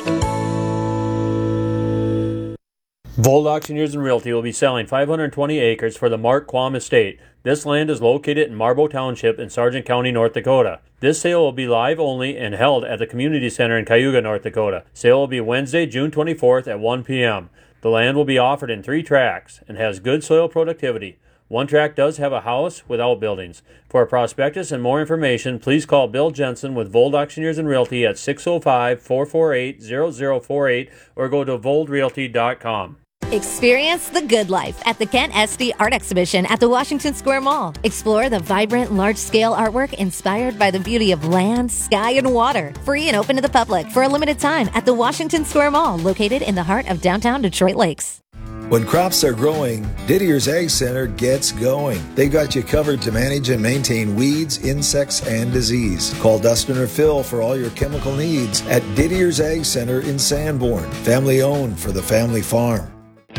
V: Vold Auctioneers and Realty will be selling 520 acres for the Mark Quam Estate. This land is located in Marbo Township in Sargent County, North Dakota. This sale will be live only and held at the Community Center in Cayuga, North Dakota. Sale will be Wednesday, June 24th at 1 p.m. The land will be offered in 3 tracts and has good soil productivity. One tract does have a house with outbuildings. For a prospectus and more information, please call Bill Jensen with Vold Auctioneers and Realty at 605-448-0048 or go to voldrealty.com.
W: Experience the good life at the Kent Esty Art Exhibition at the Washington Square Mall. Explore the vibrant, large-scale artwork inspired by the beauty of land, sky, and water. Free and open to the public for a limited time at the Washington Square Mall, located in the heart of downtown Detroit Lakes.
X: When crops are growing, Didier's Ag Center gets going. They got you covered to manage and maintain weeds, insects, and disease. Call Dustin or Phil for all your chemical needs at Didier's Ag Center in Sanborn. Family owned for the family farm.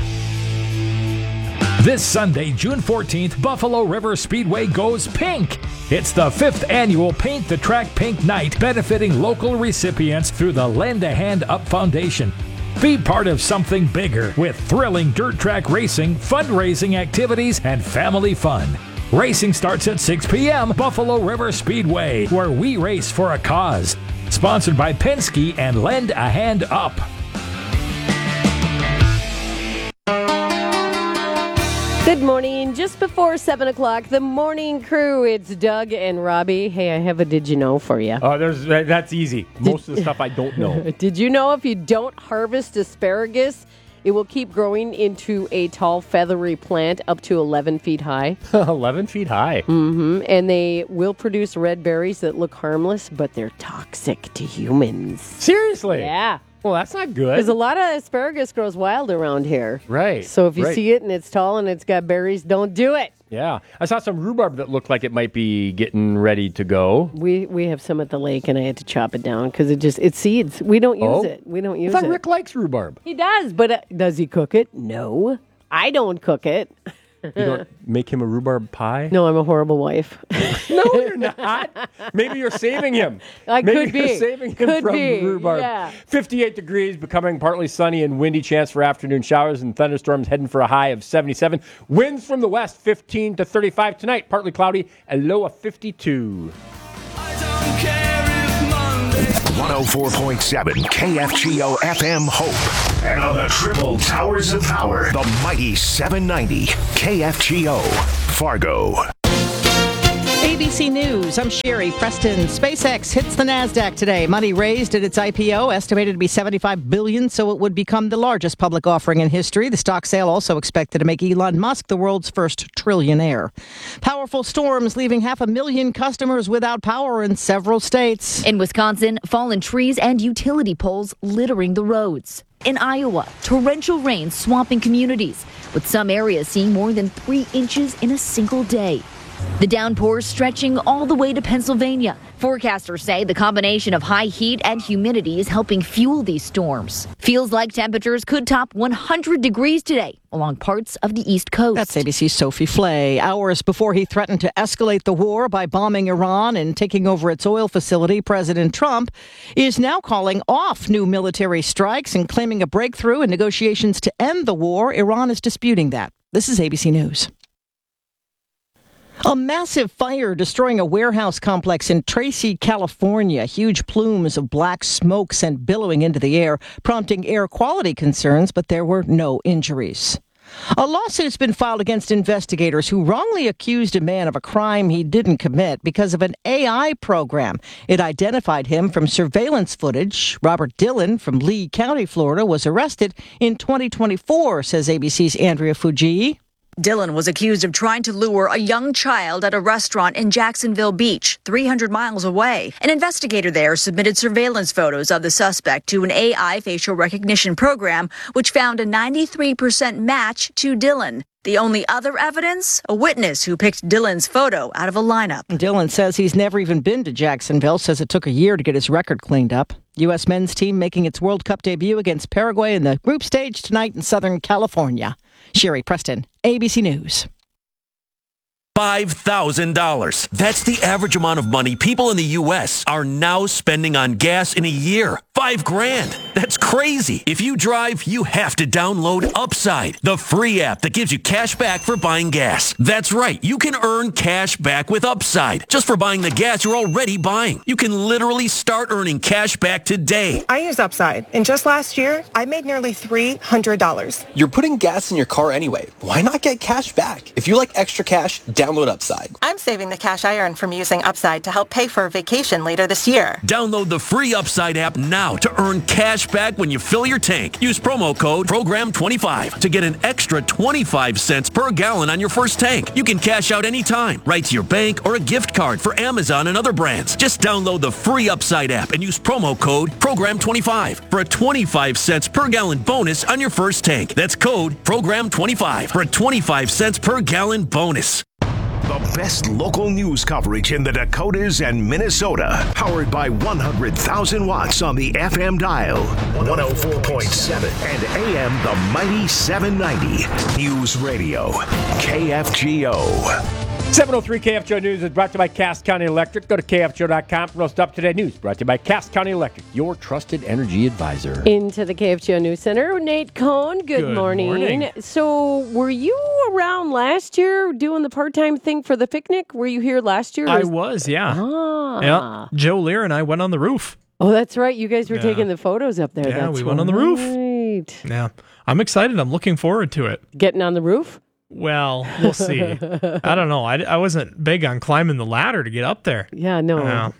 Y: This Sunday, June 14th, Buffalo River Speedway goes pink. It's the 5th annual Paint the Track Pink Night, benefiting local recipients through the Lend a Hand Up Foundation. Be part of something bigger with thrilling dirt track racing, fundraising activities, and family fun. Racing starts at 6 p.m. Buffalo River Speedway, where we race for a cause. Sponsored by Penske and Lend a Hand Up.
D: Good morning. Just before 7 o'clock, the morning crew. It's Doug and Robbie. Hey, I have a did you know for you.
C: That's easy. Most of the stuff I don't know.
D: Did you know if you don't harvest asparagus, it will keep growing into a tall, feathery plant up to 11 feet high?
C: 11 feet high.
D: Mm-hmm. And they will produce red berries that look harmless, but they're toxic to humans.
C: Seriously?
D: Yeah.
C: Well, that's not good.
D: Because a lot of asparagus grows wild around here.
C: Right.
D: So if you
C: right.
D: see it and it's tall and it's got berries, don't do it.
C: Yeah. I saw some rhubarb that looked like it might be getting ready to go.
D: We have some at the lake, and I had to chop it down because it seeds. We don't use it. We don't use
C: I thought
D: it.
C: Rick likes rhubarb.
D: He does, but does he cook it? No. I don't cook it.
C: You don't make him a rhubarb pie?
D: No, I'm a horrible wife.
C: No, you're not. Maybe you're saving him.
D: Maybe
C: could be. You're saving him
D: Could
C: from
D: be.
C: rhubarb.
D: Yeah.
C: 58 degrees, becoming partly sunny and windy. Chance for afternoon showers and thunderstorms, heading for a high of 77. Winds from the west, 15 to 35 tonight. Partly cloudy, a low of 52.
F: 104.7 KFGO FM Hope. And on the triple towers of power, the mighty 790 KFGO Fargo.
A: ABC News, I'm Sherry Preston. SpaceX hits the NASDAQ today. Money raised at its IPO, estimated to be $75 billion, so it would become the largest public offering in history. The stock sale also expected to make Elon Musk the world's first trillionaire. Powerful storms leaving 500,000 customers without power in several states.
B: In Wisconsin, fallen trees and utility poles littering the roads. In Iowa, torrential rain swamping communities, with some areas seeing more than 3 inches in a single day. The downpours stretching all the way to Pennsylvania. Forecasters say the combination of high heat and humidity is helping fuel these storms. Feels like temperatures could top 100 degrees today along parts of the East Coast.
A: That's ABC's Sophie Flay. Hours before he threatened to escalate the war by bombing Iran and taking over its oil facility, President Trump is now calling off new military strikes and claiming a breakthrough in negotiations to end the war. Iran is disputing that. This is ABC News. A massive fire destroying a warehouse complex in Tracy, California. Huge plumes of black smoke sent billowing into the air, prompting air quality concerns, but there were no injuries. A lawsuit's been filed against investigators who wrongly accused a man of a crime he didn't commit because of an AI program. It identified him from surveillance footage. Robert Dillon from Lee County, Florida, was arrested in 2024, says ABC's Andrea Fujii.
H: Dillon was accused of trying to lure a young child at a restaurant in Jacksonville Beach, 300 miles away. An investigator there submitted surveillance photos of the suspect to an AI facial recognition program, which found a 93% match to Dillon. The only other evidence? A witness who picked Dillon's photo out of a lineup.
A: Dillon says he's never even been to Jacksonville, says it took a year to get his record cleaned up. U.S. men's team making its World Cup debut against Paraguay in the group stage tonight in Southern California. Sherry Preston, ABC News.
I: $5,000. That's the average amount of money people in the U.S. are now spending on gas in a year. $5,000. That's crazy. If you drive, you have to download Upside, the free app that gives you cash back for buying gas. That's right. You can earn cash back with Upside just for buying the gas you're already buying. You can literally start earning cash back today.
J: I use Upside, and just last year, I made nearly $300.
Z: You're putting gas in your car anyway. Why not get cash back? If you like extra cash, download Upside.
J: I'm saving the cash I earned from using Upside to help pay for a vacation later this year.
I: Download the free Upside app now to earn cash back when you fill your tank. Use promo code PROGRAM25 to get an extra 25 cents per gallon on your first tank. You can cash out anytime, right to your bank or a gift card for Amazon and other brands. Just download the free Upside app and use promo code PROGRAM25 for a 25 cents per gallon bonus on your first tank. That's code PROGRAM25 for a 25 cents per gallon bonus.
F: The best local news coverage in the Dakotas and Minnesota. Powered by 100,000 watts on the FM dial. 104.7 and AM the mighty 790. News Radio. KFGO.
C: 703 KFGO News is brought to you by Cass County Electric. Go to KFGO.com for most up-to-date news. Brought to you by Cass County Electric, your trusted energy advisor.
D: Into the KFGO News Center, Nate Cohn. Good morning. So, were you around last year doing the part-time thing for the picnic? Were you here last year?
G: I was, yeah. Yeah. Joe Lear and I went on the roof.
D: Oh, that's right. You guys were taking the photos up there.
G: Yeah,
D: that's
G: we went on the roof.
D: Right.
G: Yeah. I'm excited. I'm looking forward to it.
D: Getting on the roof?
G: Well, we'll see. I don't know. I wasn't big on climbing the ladder to get up there.
D: Yeah, no.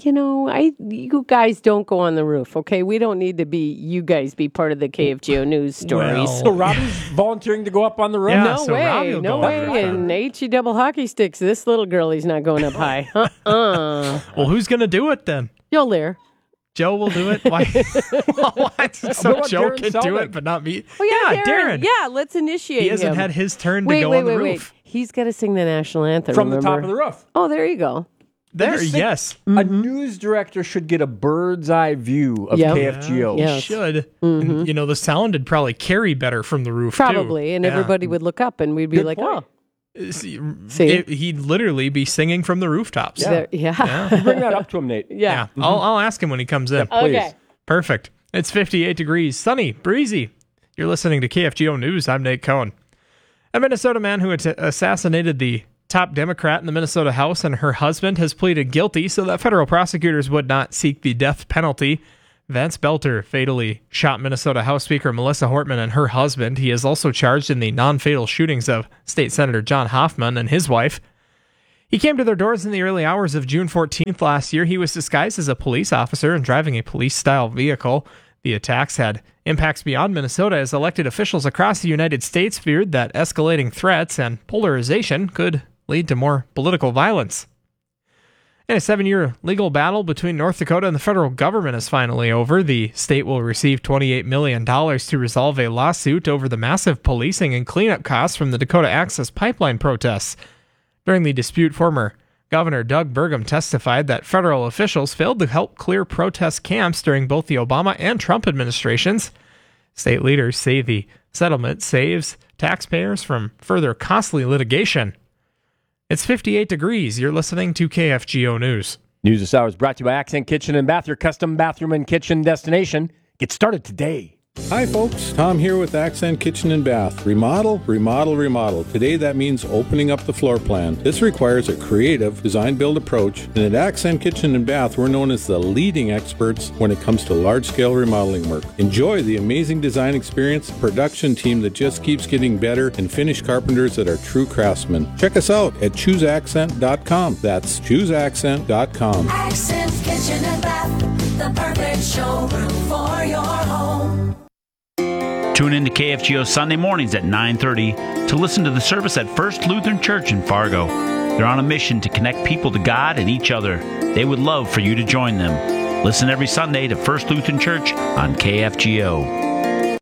D: You guys don't go on the roof, okay? We don't need to be, you guys be part of the KFGO News stories.
C: So Robbie's volunteering to go up on the roof?
G: Yeah,
D: no way. No way. And HE double hockey sticks, this little girl, he's not going up high.
G: Well, who's going to do it then?
D: You'll Lear.
G: Joe will do it. Why? So Joe can do it, but not me.
D: Oh, yeah, Darren. Yeah, let's initiate him.
G: He hasn't had his turn to go on the roof.
D: He's got to sing the national anthem.
C: From the top of the roof.
D: Oh, there you go.
G: There, yes.
C: A news director should get a bird's eye view of KFGO.
G: He should. And, the sound would probably carry better from the roof,
D: Probably, and everybody would look up and we'd be like,
C: point.
G: He'd literally be singing from the rooftops.
D: Yeah.
C: Bring that up to him, Nate.
D: Yeah.
G: I'll ask him when he comes in.
C: Please.
D: Okay.
G: Perfect. It's 58 degrees, sunny, breezy. You're listening to KFGO News. I'm Nate Cohn. A Minnesota man who assassinated the top Democrat in the Minnesota House and her husband has pleaded guilty so that federal prosecutors would not seek the death penalty. Vance Belter fatally shot Minnesota House Speaker Melissa Hortman and her husband. He is also charged in the non-fatal shootings of State Senator John Hoffman and his wife. He came to their doors in the early hours of June 14th last year. He was disguised as a police officer and driving a police-style vehicle. The attacks had impacts beyond Minnesota as elected officials across the United States feared that escalating threats and polarization could lead to more political violence. And a 7-year legal battle between North Dakota and the federal government is finally over. The state will receive $28 million to resolve a lawsuit over the massive policing and cleanup costs from the Dakota Access Pipeline protests. During the dispute, former Governor Doug Burgum testified that federal officials failed to help clear protest camps during both the Obama and Trump administrations. State leaders say the settlement saves taxpayers from further costly litigation. It's 58 degrees. You're listening to KFGO News.
C: News this hour is brought to you by Accent Kitchen and Bath, your custom bathroom and kitchen destination. Get started today.
E: Hi folks, Tom here with Accent Kitchen and Bath. Remodel, remodel, remodel. Today that means opening up the floor plan. This requires a creative design-build approach, and at Accent Kitchen and Bath we're known as the leading experts when it comes to large-scale remodeling work. Enjoy the amazing design experience, production team that just keeps getting better, and finished carpenters that are true craftsmen. Check us out at chooseaccent.com. That's chooseaccent.com.
O: Accent Kitchen and Bath, the perfect showroom for your home.
K: Tune in to KFGO Sunday mornings at 9:30 to listen to the service at First Lutheran Church in Fargo. They're on a mission to connect people to God and each other. They would love for you to join them. Listen every Sunday to First Lutheran Church on KFGO.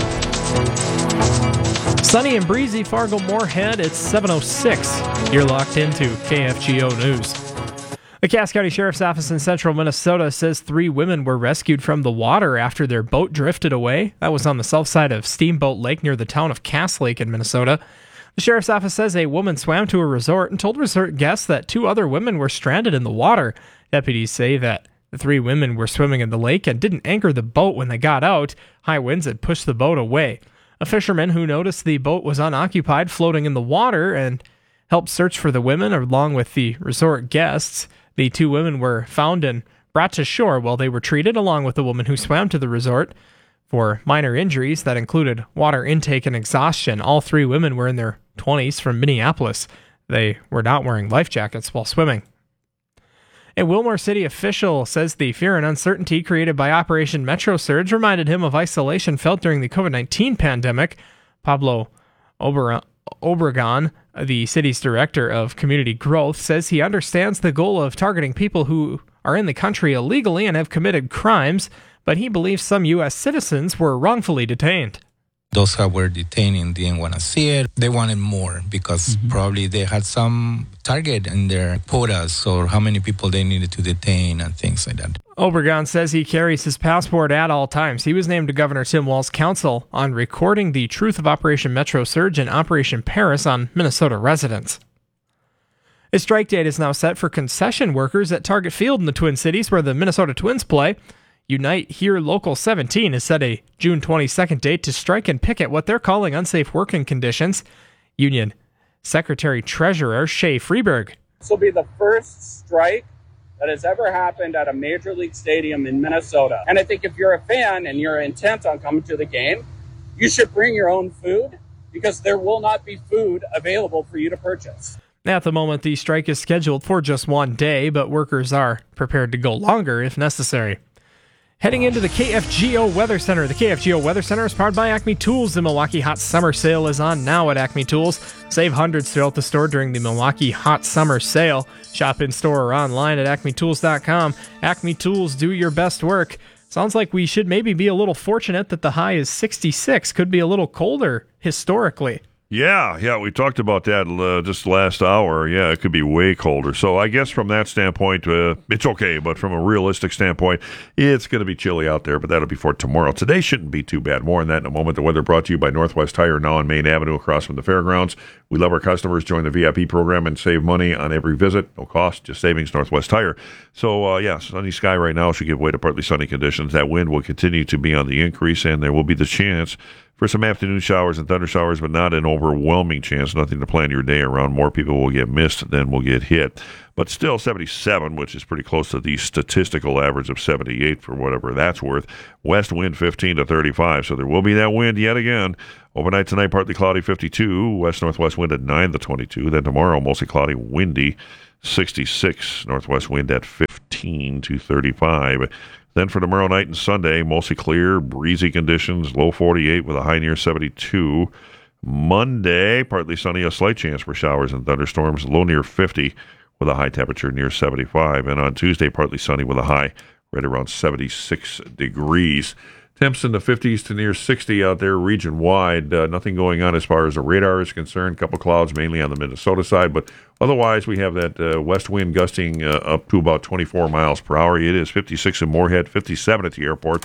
G: Sunny and breezy Fargo Moorhead. It's 7:06. You're locked into KFGO News. The Cass County Sheriff's Office in central Minnesota says 3 women were rescued from the water after their boat drifted away. That was on the south side of Steamboat Lake near the town of Cass Lake in Minnesota. The Sheriff's Office says a woman swam to a resort and told resort guests that 2 other women were stranded in the water. Deputies say that the 3 women were swimming in the lake and didn't anchor the boat when they got out. High winds had pushed the boat away. A fisherman who noticed the boat was unoccupied floating in the water and helped search for the women along with the resort guests. The 2 women were found and brought to shore while they were treated, along with the woman who swam to the resort for minor injuries that included water intake and exhaustion. All 3 women were in their 20s from Minneapolis. They were not wearing life jackets while swimming. A Wilmore City official says the fear and uncertainty created by Operation Metro Surge reminded him of isolation felt during the COVID-19 pandemic. Pablo Obregon, the city's director of community growth, says he understands the goal of targeting people who are in the country illegally and have committed crimes, but he believes some U.S. citizens were wrongfully detained.
M: Those who were detained didn't want to see it. They wanted more because probably they had some target in their quotas or how many people they needed to detain and things like that.
G: Obregon says he carries his passport at all times. He was named to Governor Tim Walz's council on recording the truth of Operation Metro Surge and Operation Paris on Minnesota residents. A strike date is now set for concession workers at Target Field in the Twin Cities, where the Minnesota Twins play. Unite Here Local 17 has set a June 22nd date to strike and picket what they're calling unsafe working conditions. Union Secretary-Treasurer Shay Freeberg.
N: This will be the first strike that has ever happened at a major league stadium in Minnesota. And I think if you're a fan and you're intent on coming to the game, you should bring your own food because there will not be food available for you to purchase.
G: At the moment, the strike is scheduled for just 1 day, but workers are prepared to go longer if necessary. Heading into the KFGO Weather Center. The KFGO Weather Center is powered by Acme Tools. The Milwaukee Hot Summer Sale is on now at Acme Tools. Save hundreds throughout the store during the Milwaukee Hot Summer Sale. Shop in store or online at acmetools.com. Acme Tools, do your best work. Sounds like we should maybe be a little fortunate that the high is 66. Could be a little colder historically.
L: Yeah, we talked about that just last hour. Yeah, it could be way colder. So I guess from that standpoint, it's okay. But from a realistic standpoint, it's going to be chilly out there, but that'll be for tomorrow. Today shouldn't be too bad. More on that in a moment. The weather brought to you by Northwest Tire, now on Main Avenue across from the fairgrounds. We love our customers. Join the VIP program and save money on every visit. No cost, just savings, Northwest Tire. So, sunny sky right now should give way to partly sunny conditions. That wind will continue to be on the increase, and there will be the chance for some afternoon showers and thunder showers, but not an overwhelming chance. Nothing to plan your day around. More people will get missed than will get hit. But still 77, which is pretty close to the statistical average of 78 for whatever that's worth. West wind 15 to 35, so there will be that wind yet again. Overnight tonight, partly cloudy 52. West-northwest wind at 9 to 22. Then tomorrow, mostly cloudy, windy 66. Northwest wind at 15 to 35. Then for tomorrow night and Sunday, mostly clear, breezy conditions, low 48 with a high near 72. Monday, partly sunny, a slight chance for showers and thunderstorms, low near 50 with a high temperature near 75. And on Tuesday, partly sunny with a high right around 76 degrees. Temps in the 50s to near 60 out there region-wide. Nothing going on as far as the radar is concerned. Couple clouds mainly on the Minnesota side, but otherwise we have that west wind gusting up to about 24 miles per hour. It is 56 in Moorhead, 57 at the airport,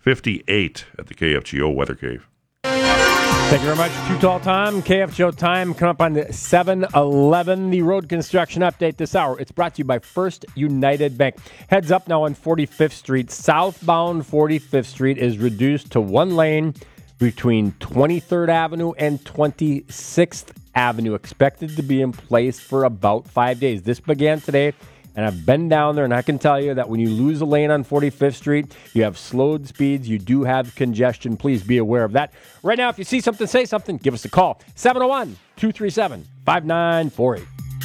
L: 58 at the KFGO Weather Cave.
C: Thank you very much. Too Tall Time, KFGO Time, coming up on the 7-11, the road construction update this hour. It's brought to you by First United Bank. Heads up now on 45th Street. Southbound 45th Street is reduced to one lane between 23rd Avenue and 26th Avenue. Expected to be in place for about 5 days. This began today. And I've been down there, and I can tell you that when you lose a lane on 45th Street, you have slowed speeds, you do have congestion. Please be aware of that. Right now, if you see something, say something, give us a call. 701-237-5948.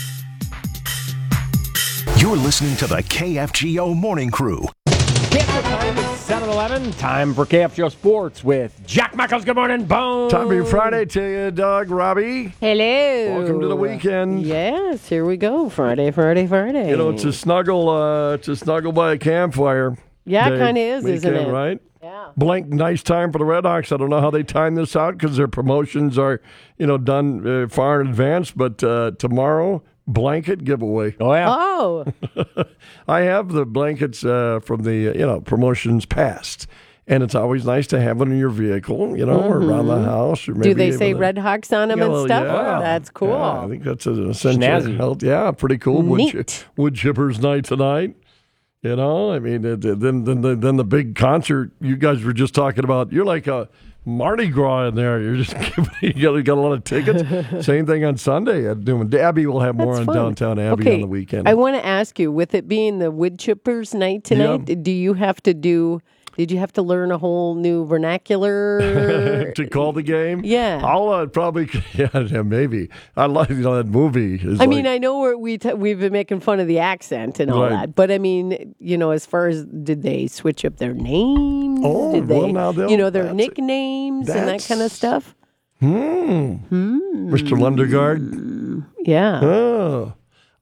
F: You're listening to the KFGO Morning Crew.
C: KFGO time is 7-11. Time for KFGO Sports with Jack Michaels. Good morning, Bones.
P: Time for your Friday to you, Doug, Robbie.
D: Hello.
P: Welcome to the weekend.
D: Yes, here we go. Friday.
P: You know, it's a snuggle by a campfire.
D: Yeah, it kind of is,
P: weekend,
D: isn't it?
P: Right? Yeah. Blank, nice time for the Red Hawks. I don't know how they time this out because their promotions are, done far in advance. But tomorrow, blanket giveaway.
C: Oh, yeah.
D: Oh.
P: I have the blankets from the, promotions past. And it's always nice to have them in your vehicle, or around the house. Or maybe
D: do they say Red Hawks on them and stuff?
P: Yeah.
D: That's cool.
P: Yeah, I think that's an essential health. Yeah, pretty cool. Wood Chippers night tonight. Then the big concert you guys were just talking about. You're like a Mardi Gras in there. You're just you got a lot of tickets. Same thing on Sunday at Newman. Abby will have more on Downtown Abbey on the weekend.
D: I want to ask you, with it being the Wood Chippers night tonight, did you have to learn a whole new vernacular
P: to call the game?
D: Yeah,
P: I'll probably. Yeah, maybe. I like that movie.
D: I know we've been making fun of the accent and all that, but as far as did they switch up their names?
P: Oh,
D: did they,
P: now
D: their nicknames and that kind of stuff.
P: Mr. Lundegaard.
D: Yeah.
P: Oh.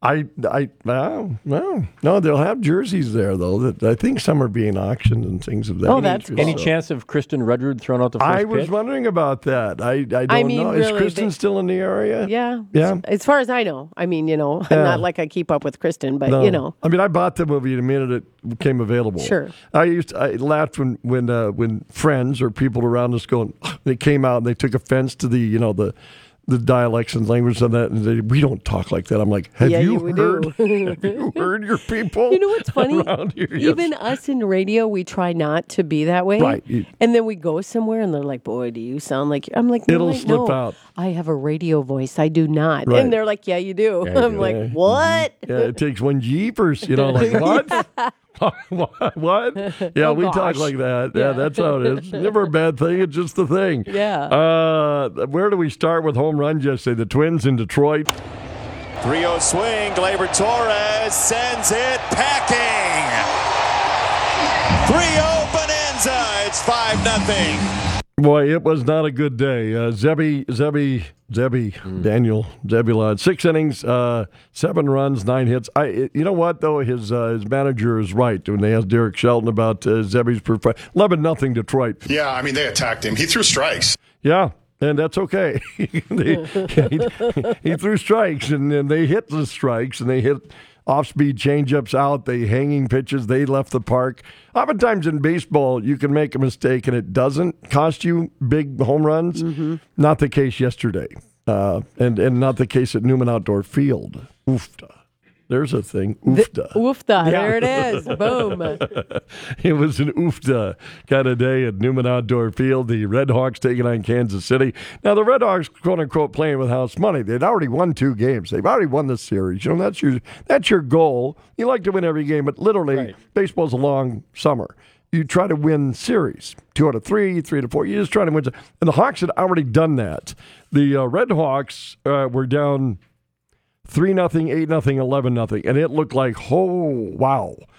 P: No, they'll have jerseys there though. That I think some are being auctioned and things of that.
D: Oh, that's cool.
C: Any chance of Kristen Rudrud throwing out the first
P: I was
C: pitch?
P: wondering about that. I don't know.
D: Really,
P: is Kristen still in the area?
D: Yeah.
P: Yeah.
D: As far as I know. I'm not like I keep up with Kristen, but
P: I bought the movie the minute it became available.
D: Sure.
P: I laughed when friends or people around us they came out and they took offense to the dialects and language and that, and we don't talk like that. I'm like, have you heard your people?
D: You know what's funny?
P: Around here?
D: Even us in radio, we try not to be that way.
P: Right.
D: And then we go somewhere and they're like, boy, do you sound like... I'm like, no,
P: it'll slip out.
D: I have a radio voice. I do not.
P: Right.
D: And they're like, yeah, you do. Yeah, I'm like, what?
P: Yeah, it takes one jeepers, like, what? What? Yeah, we talk like that. Yeah, that's how it is. Never a bad thing. It's just the thing.
D: Yeah.
P: Where do we start with home runs yesterday? The Twins in Detroit.
Q: 3-0 swing. Gleyber Torres sends it packing. 3-0 Bonanza. It's 5-0.
P: Boy, it was not a good day. Daniel Zebulon, 6 innings, 7 runs, 9 hits. You know what, though? His manager is right when they asked Derek Shelton about Zebby's performance. 11-0 Detroit.
R: Yeah, I mean, they attacked him. He threw strikes.
P: Yeah. And that's okay. He threw strikes, and they hit the strikes, and they hit off-speed changeups out, they hanging pitches, they left the park. Oftentimes in baseball, you can make a mistake, and it doesn't cost you big home runs. Mm-hmm. Not the case yesterday, and not the case at Newman Outdoor Field. Oofta. There's a thing. Oofta.
D: Oofta. Yeah. There it is. Boom.
P: It was an oofta kind of day at Newman Outdoor Field. The Red Hawks taking on Kansas City. Now, the Red Hawks, quote-unquote, playing with house money. They'd already won 2 games. They've already won the series. You know, that's your goal. You like to win every game, but literally, baseball's a long summer. You try to win series. 2 out of 3, 3 out of 4. You just try to win. And the Hawks had already done that. The Red Hawks were down 3-0, 8-0, 11-0, and it looked like, oh, wow.